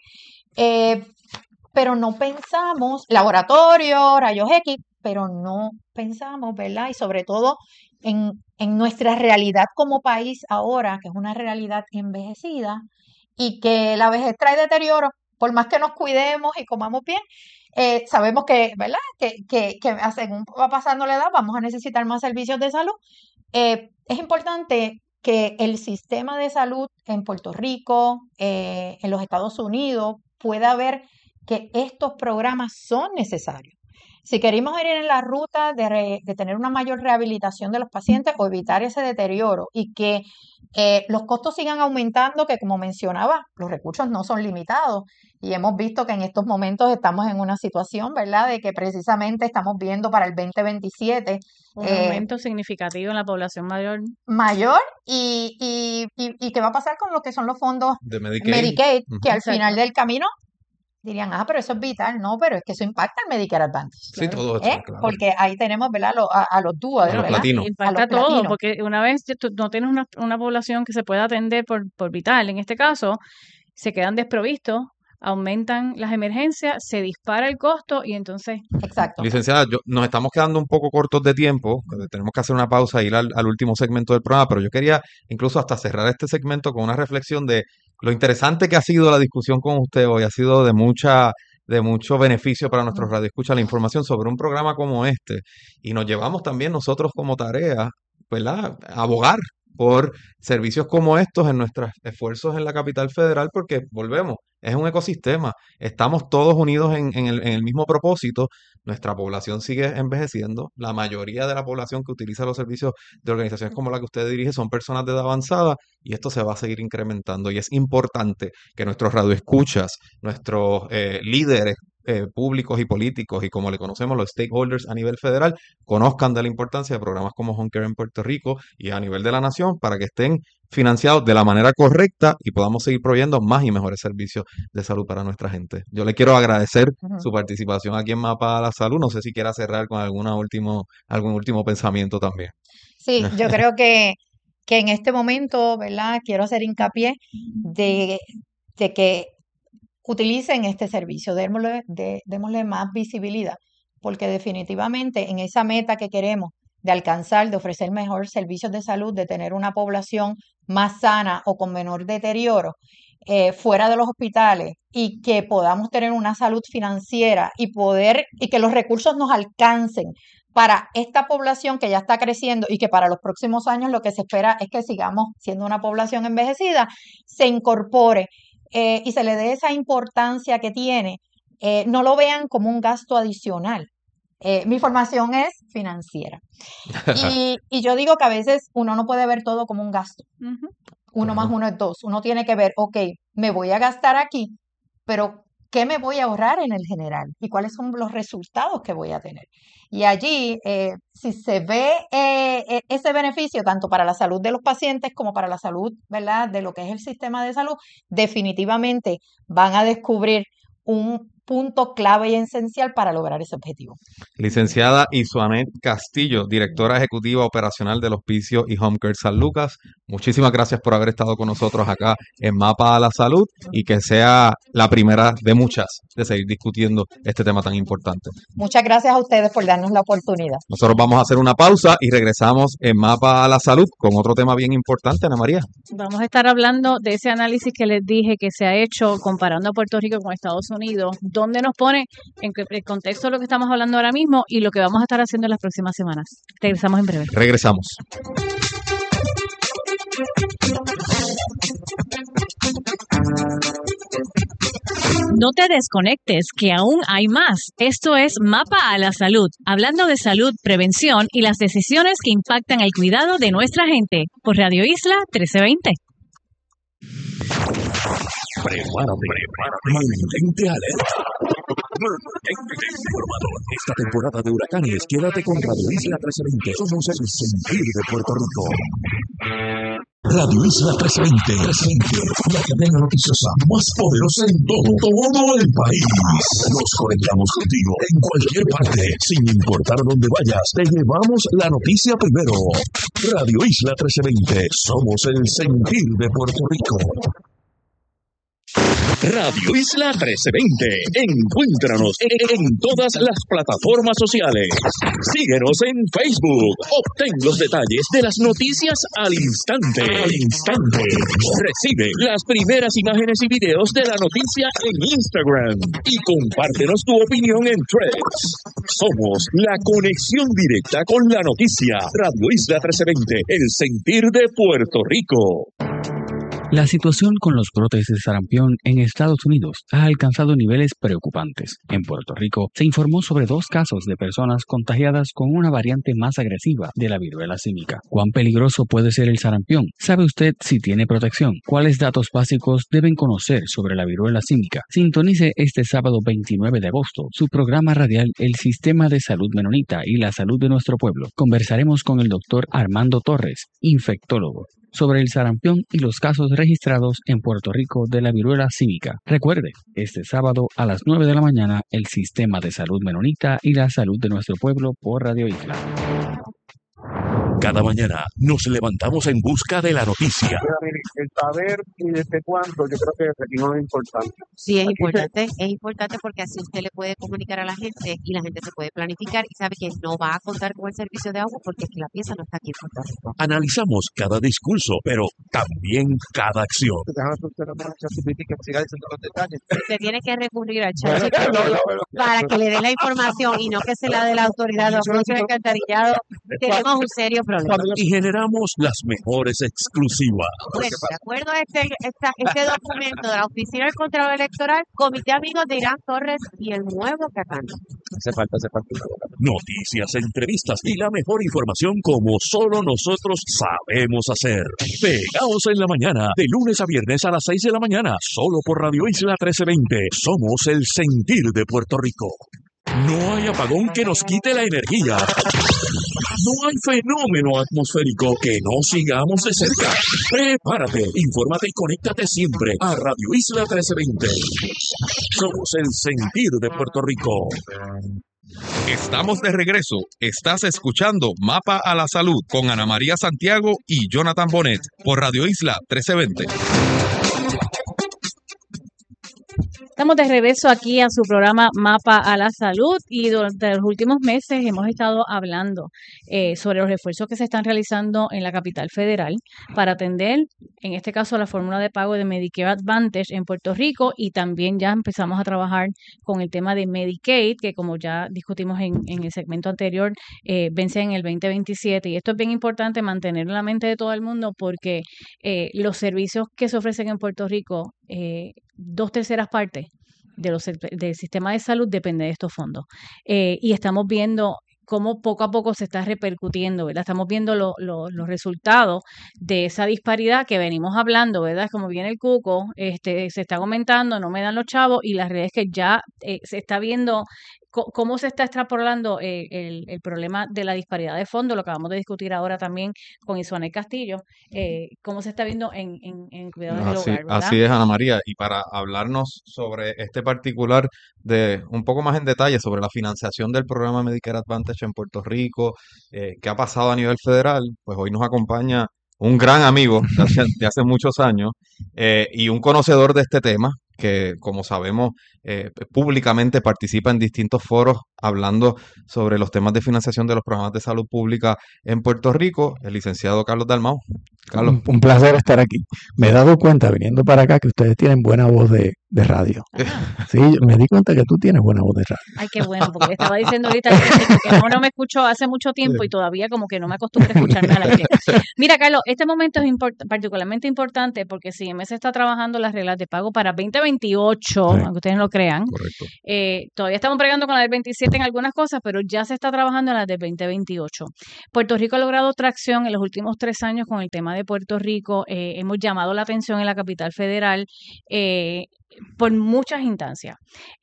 pero no pensamos, laboratorio, rayos X, pero no pensamos, ¿verdad? Y sobre todo en nuestra realidad como país ahora, que es una realidad envejecida y que la vejez trae deterioro, por más que nos cuidemos y comamos bien, sabemos que, ¿verdad? Que según va pasando la edad vamos a necesitar más servicios de salud. Es importante que el sistema de salud en Puerto Rico, en los Estados Unidos, pueda ver que estos programas son necesarios. Si queremos ir en la ruta de tener una mayor rehabilitación de los pacientes o evitar ese deterioro y que los costos sigan aumentando, que como mencionaba, los recursos no son limitados y hemos visto que en estos momentos estamos en una situación, ¿verdad?, de que precisamente estamos viendo para el 2027 Un aumento significativo en la población mayor. mayor y qué va a pasar con lo que son los fondos De Medicaid. Medicaid, Ujú. que al Exacto. final del camino dirían, pero eso es vital. No, pero es que eso impacta el Medicare Advantage. Sí, Claro. todo eso, claro. Porque ahí tenemos, ¿verdad?, a los dúos, A los ¿verdad?, platinos. Impacta a los todo, platinos. porque una vez tú no tienes una población que se pueda atender por vital, en este caso, se quedan desprovistos, aumentan las emergencias, se dispara el costo y entonces Exacto. Licenciada, nos estamos quedando un poco cortos de tiempo, tenemos que hacer una pausa e ir al último segmento del programa, pero yo quería incluso hasta cerrar este segmento con una reflexión de lo interesante que ha sido la discusión con usted hoy, ha sido de mucho beneficio para nuestros radioescuchas la información sobre un programa como este, y nos llevamos también nosotros como tarea, ¿verdad?, abogar por servicios como estos en nuestros esfuerzos en la capital federal, porque volvemos, es un ecosistema, estamos todos unidos en el mismo propósito. Nuestra población sigue envejeciendo, la mayoría de la población que utiliza los servicios de organizaciones como la que usted dirige son personas de edad avanzada y esto se va a seguir incrementando y es importante que nuestros radioescuchas, nuestros líderes públicos y políticos y como le conocemos los stakeholders a nivel federal conozcan de la importancia de programas como Home Care en Puerto Rico y a nivel de la nación para que estén financiados de la manera correcta y podamos seguir proveyendo más y mejores servicios de salud para nuestra gente. Yo le quiero agradecer su participación aquí en Mapa a la Salud. No sé si quiera cerrar con algún último pensamiento también. Sí, yo creo que en este momento, ¿verdad?, quiero hacer hincapié de que utilicen este servicio, démosle más visibilidad, porque definitivamente en esa meta que queremos de alcanzar, de ofrecer mejores servicios de salud, de tener una población más sana o con menor deterioro fuera de los hospitales y que podamos tener una salud financiera y que los recursos nos alcancen para esta población que ya está creciendo y que para los próximos años lo que se espera es que sigamos siendo una población envejecida, se incorpore y se le dé esa importancia que tiene, no lo vean como un gasto adicional. Mi formación es financiera y yo digo que a veces uno no puede ver todo como un gasto. Uno más uno es dos. Uno tiene que ver, ok, me voy a gastar aquí, pero ¿qué me voy a ahorrar en el general? ¿Y cuáles son los resultados que voy a tener? Y allí, si se ve ese beneficio tanto para la salud de los pacientes como para la salud, ¿verdad?, de lo que es el sistema de salud, definitivamente van a descubrir un punto clave y esencial para lograr ese objetivo. Licenciada Isuanet Castillo, directora ejecutiva operacional del Hospicio y Home Care San Lucas, muchísimas gracias por haber estado con nosotros acá en Mapa a la Salud y que sea la primera de muchas de seguir discutiendo este tema tan importante. Muchas gracias a ustedes por darnos la oportunidad. Nosotros vamos a hacer una pausa y regresamos en Mapa a la Salud con otro tema bien importante, Ana María. Vamos a estar hablando de ese análisis que les dije que se ha hecho comparando a Puerto Rico con Estados Unidos, donde nos pone en el contexto de lo que estamos hablando ahora mismo y lo que vamos a estar haciendo en las próximas semanas. Regresamos en breve. Regresamos. No te desconectes, que aún hay más. Esto es Mapa a la Salud, hablando de salud, prevención y las decisiones que impactan el cuidado de nuestra gente, por Radio Isla 1320. Prepárate. Mantente alerta. Mantente informado. Esta temporada de huracanes, quédate con Radio Isla 1320. Somos el sentir de Puerto Rico. Radio Isla 1320, la cadena noticiosa más poderosa en todo el país. Nos conectamos contigo en cualquier parte, sin importar dónde vayas. Te llevamos la noticia primero. Radio Isla 1320, somos el sentir de Puerto Rico. Radio Isla 1320. Encuéntranos en todas las plataformas sociales. Síguenos en Facebook. Obtén los detalles de las noticias al instante. Recibe las primeras imágenes y videos de la noticia en Instagram. Y compártenos tu opinión en Threads. Somos la conexión directa con la noticia. Radio Isla 1320. El sentir de Puerto Rico. La situación con los brotes de sarampión en Estados Unidos ha alcanzado niveles preocupantes. En Puerto Rico se informó sobre 2 casos de personas contagiadas con una variante más agresiva de la viruela símica. ¿Cuán peligroso puede ser el sarampión? ¿Sabe usted si tiene protección? ¿Cuáles datos básicos deben conocer sobre la viruela símica? Sintonice este sábado 29 de agosto su programa radial El Sistema de Salud Menonita y la Salud de Nuestro Pueblo. Conversaremos con el doctor Armando Torres, infectólogo, sobre el sarampión y los casos registrados en Puerto Rico de la viruela símica. Recuerde, este sábado a las 9 de la mañana, el Sistema de Salud Menonita y la Salud de Nuestro Pueblo por Radio Isla. Cada mañana nos levantamos en busca de la noticia. El saber y desde cuándo, yo creo que aquí no es importante. Sí, es importante porque así usted le puede comunicar a la gente y la gente se puede planificar y sabe que no va a contar con el servicio de agua porque es que la pieza no está aquí en Puerto Rico. Analizamos cada discurso, pero también cada acción. Usted tiene que recurrir al chat para que le dé la información y no que se la dé la autoridad de oficio de alcantarillado. Tenemos un serio problema. Y generamos las mejores exclusivas. Bueno, de acuerdo a este documento de la Oficina del Contralor Electoral, Comité Amigos de Irán Torres y el nuevo Catán. Hace falta. Noticias, entrevistas y la mejor información como solo nosotros sabemos hacer. Pegaos en la mañana, de lunes a viernes a las 6 de la mañana, solo por Radio Isla 1320. Somos el sentir de Puerto Rico. No hay apagón que nos quite la energía. No hay fenómeno atmosférico que no sigamos de cerca. Prepárate, infórmate y conéctate siempre a Radio Isla 1320. Somos el sentir de Puerto Rico. Estamos de regreso. Estás escuchando Mapa a la Salud con Ana María Santiago y Jonathan Bonet por Radio Isla 1320. Estamos de regreso aquí a su programa Mapa a la Salud y durante los últimos meses hemos estado hablando sobre los esfuerzos que se están realizando en la capital federal para atender, en este caso, la fórmula de pago de Medicare Advantage en Puerto Rico y también ya empezamos a trabajar con el tema de Medicaid, que como ya discutimos en el segmento anterior, vence en el 2027 y esto es bien importante mantenerlo en la mente de todo el mundo porque los servicios que se ofrecen en Puerto Rico, 2/3 partes del sistema de salud depende de estos fondos. Y estamos viendo cómo poco a poco se está repercutiendo, ¿verdad? Estamos viendo los resultados de esa disparidad que venimos hablando, ¿verdad? Como viene el cuco, se está aumentando, no me dan los chavos y la realidad es que ya se está viendo ¿cómo se está extrapolando el problema de la disparidad de fondos? Lo acabamos de discutir ahora también con Isuanel Castillo, cómo se está viendo en cuidados del Así, hogar, ¿verdad? así es, Ana María. Y para hablarnos sobre este particular de un poco más en detalle sobre la financiación del programa Medicare Advantage en Puerto Rico, qué ha pasado a nivel federal, pues hoy nos acompaña un gran amigo de hace muchos años y un conocedor de este tema que, como sabemos, públicamente participa en distintos foros hablando sobre los temas de financiación de los programas de salud pública en Puerto Rico, el licenciado Carlos Dalmau. Carlos. Un placer estar aquí. Me he dado cuenta, viniendo para acá, que ustedes tienen buena voz de radio. Sí, me di cuenta que tú tienes buena voz de radio. Ay, qué bueno, porque estaba diciendo ahorita que no me escucho hace mucho tiempo y todavía como que no me acostumbro a escucharme al aire. Mira, Carlos, este momento es particularmente importante porque CMS está trabajando las reglas de pago para 2028, aunque ustedes no lo crean. Correcto. Todavía estamos bregando con la del 27 en algunas cosas, pero ya se está trabajando en las del 2028. Puerto Rico ha logrado tracción en los últimos 3 años con el tema de Puerto Rico. Hemos llamado la atención en la capital federal por muchas instancias.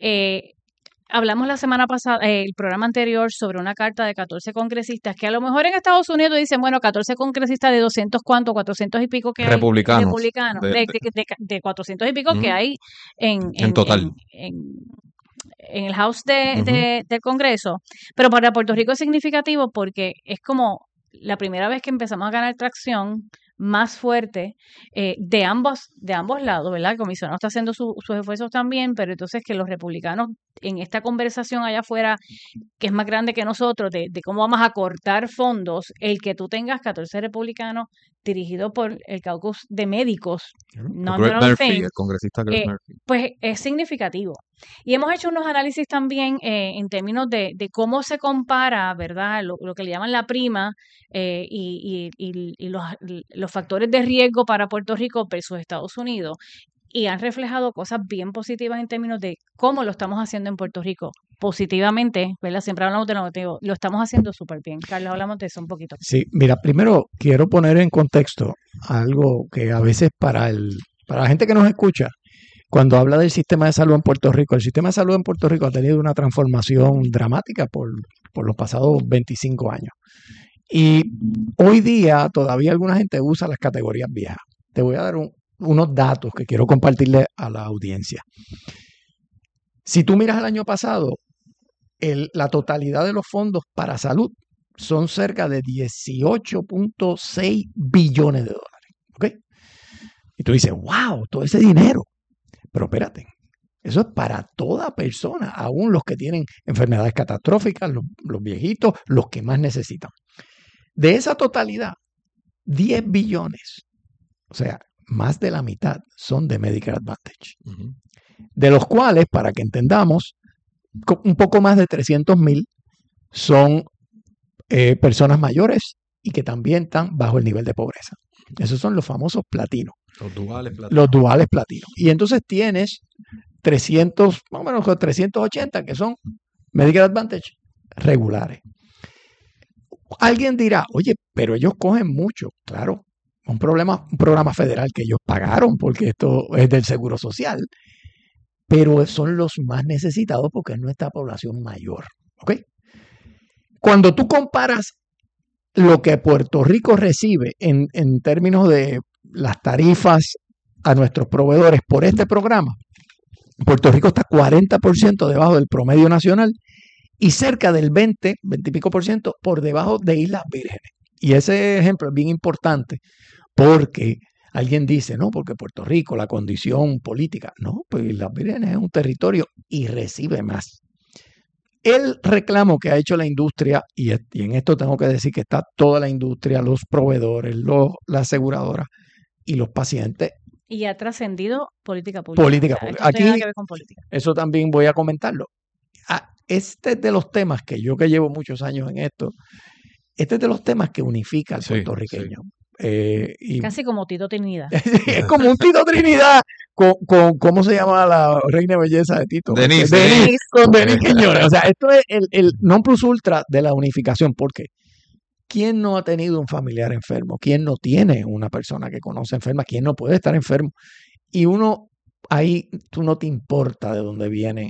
Hablamos la semana pasada, el programa anterior, sobre una carta de 14 congresistas que a lo mejor en Estados Unidos dicen, bueno, 14 congresistas de 200 cuánto, 400 y pico que hay. Republicanos. De 400 y pico que hay en total. En el House del Congreso. Pero para Puerto Rico es significativo porque es como la primera vez que empezamos a ganar tracción más fuerte de ambos lados, ¿verdad? El comisionado está haciendo sus esfuerzos también, pero entonces que los republicanos en esta conversación allá afuera, que es más grande que nosotros, de cómo vamos a cortar fondos, el que tú tengas 14 republicanos dirigidos por el caucus de médicos, el congresista Greg Murphy. Pues es significativo. Y hemos hecho unos análisis también en términos de cómo se compara, ¿verdad? Lo que le llaman la prima y los factores de riesgo para Puerto Rico versus Estados Unidos. Y han reflejado cosas bien positivas en términos de cómo lo estamos haciendo en Puerto Rico. Positivamente, ¿verdad? Siempre hablamos de lo negativo. Lo estamos haciendo súper bien. Carlos, hablamos de eso un poquito. Sí, mira, primero quiero poner en contexto algo que a veces para la gente que nos escucha, cuando habla del sistema de salud en Puerto Rico, el sistema de salud en Puerto Rico ha tenido una transformación dramática por los pasados 25 años. Y hoy día todavía alguna gente usa las categorías viejas. Te voy a dar unos datos que quiero compartirle a la audiencia. Si tú miras el año pasado, la totalidad de los fondos para salud son cerca de 18.6 billones de dólares. ¿Ok? Y tú dices, wow, todo ese dinero. Pero espérate, eso es para toda persona, aún los que tienen enfermedades catastróficas, los viejitos, los que más necesitan. De esa totalidad, 10 billones, o sea, más de la mitad son de Medicare Advantage. Uh-huh. De los cuales, para que entendamos, un poco más de 300,000 son personas mayores y que también están bajo el nivel de pobreza. Esos son los famosos platinos. Los duales platinos. Y entonces tienes 300, más o menos 380 que son Medicare Advantage regulares. Alguien dirá, oye, pero ellos cogen mucho. Claro, un programa federal que ellos pagaron porque esto es del Seguro Social, pero son los más necesitados porque es nuestra población mayor. ¿Ok? Cuando tú comparas lo que Puerto Rico recibe en términos de las tarifas a nuestros proveedores por este programa, Puerto Rico está 40% debajo del promedio nacional y cerca del 20 y pico por ciento por debajo de Islas Vírgenes. Y ese ejemplo es bien importante porque alguien dice, no, porque Puerto Rico, la condición política, no, pues Islas Vírgenes es un territorio y recibe más. El reclamo que ha hecho la industria, y en esto tengo que decir que está toda la industria, los proveedores, las aseguradoras y los pacientes. Y ha trascendido política pública. Política pública. Aquí, tiene que ver con política. Eso también voy a comentarlo. Este es de los temas que yo que llevo muchos años en esto, este es de los temas que unifica al puertorriqueño. Sí. Casi como Tito Trinidad. Es como un Tito Trinidad con ¿cómo se llama la reina de belleza de Tito? Denise. Con Denise Quiñones. O sea, esto es el non plus ultra de la unificación. ¿Por qué? ¿Quién no ha tenido un familiar enfermo? ¿Quién no tiene una persona que conoce enferma? ¿Quién no puede estar enfermo? Y ahí tú no te importa de dónde viene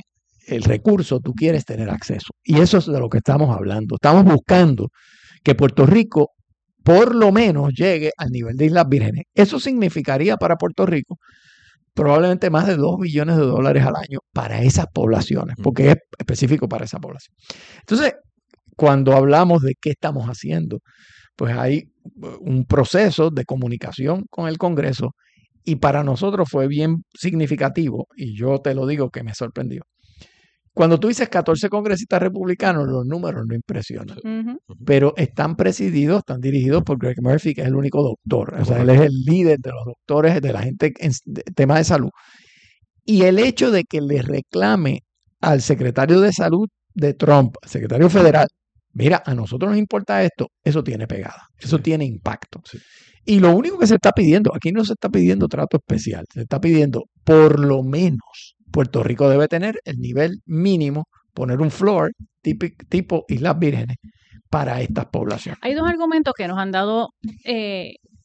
el recurso, tú quieres tener acceso. Y eso es de lo que estamos hablando. Estamos buscando que Puerto Rico por lo menos llegue al nivel de Islas Vírgenes. Eso significaría para Puerto Rico probablemente más de $2 billones al año para esas poblaciones, porque es específico para esa población. Entonces, cuando hablamos de qué estamos haciendo, pues hay un proceso de comunicación con el Congreso y para nosotros fue bien significativo, y yo te lo digo que me sorprendió. Cuando tú dices 14 congresistas republicanos, los números no impresionan, pero están dirigidos por Greg Murphy, que es el único doctor. O sea, él es el líder de los doctores, de la gente en temas de salud. Y el hecho de que le reclame al secretario de salud de Trump, al secretario federal, mira, a nosotros nos importa esto, eso tiene pegada, eso tiene impacto. Sí. Y lo único que se está pidiendo, aquí no se está pidiendo trato especial, se está pidiendo por lo menos Puerto Rico debe tener el nivel mínimo, poner un floor tipo Islas Vírgenes para estas poblaciones. Hay dos argumentos que nos han dado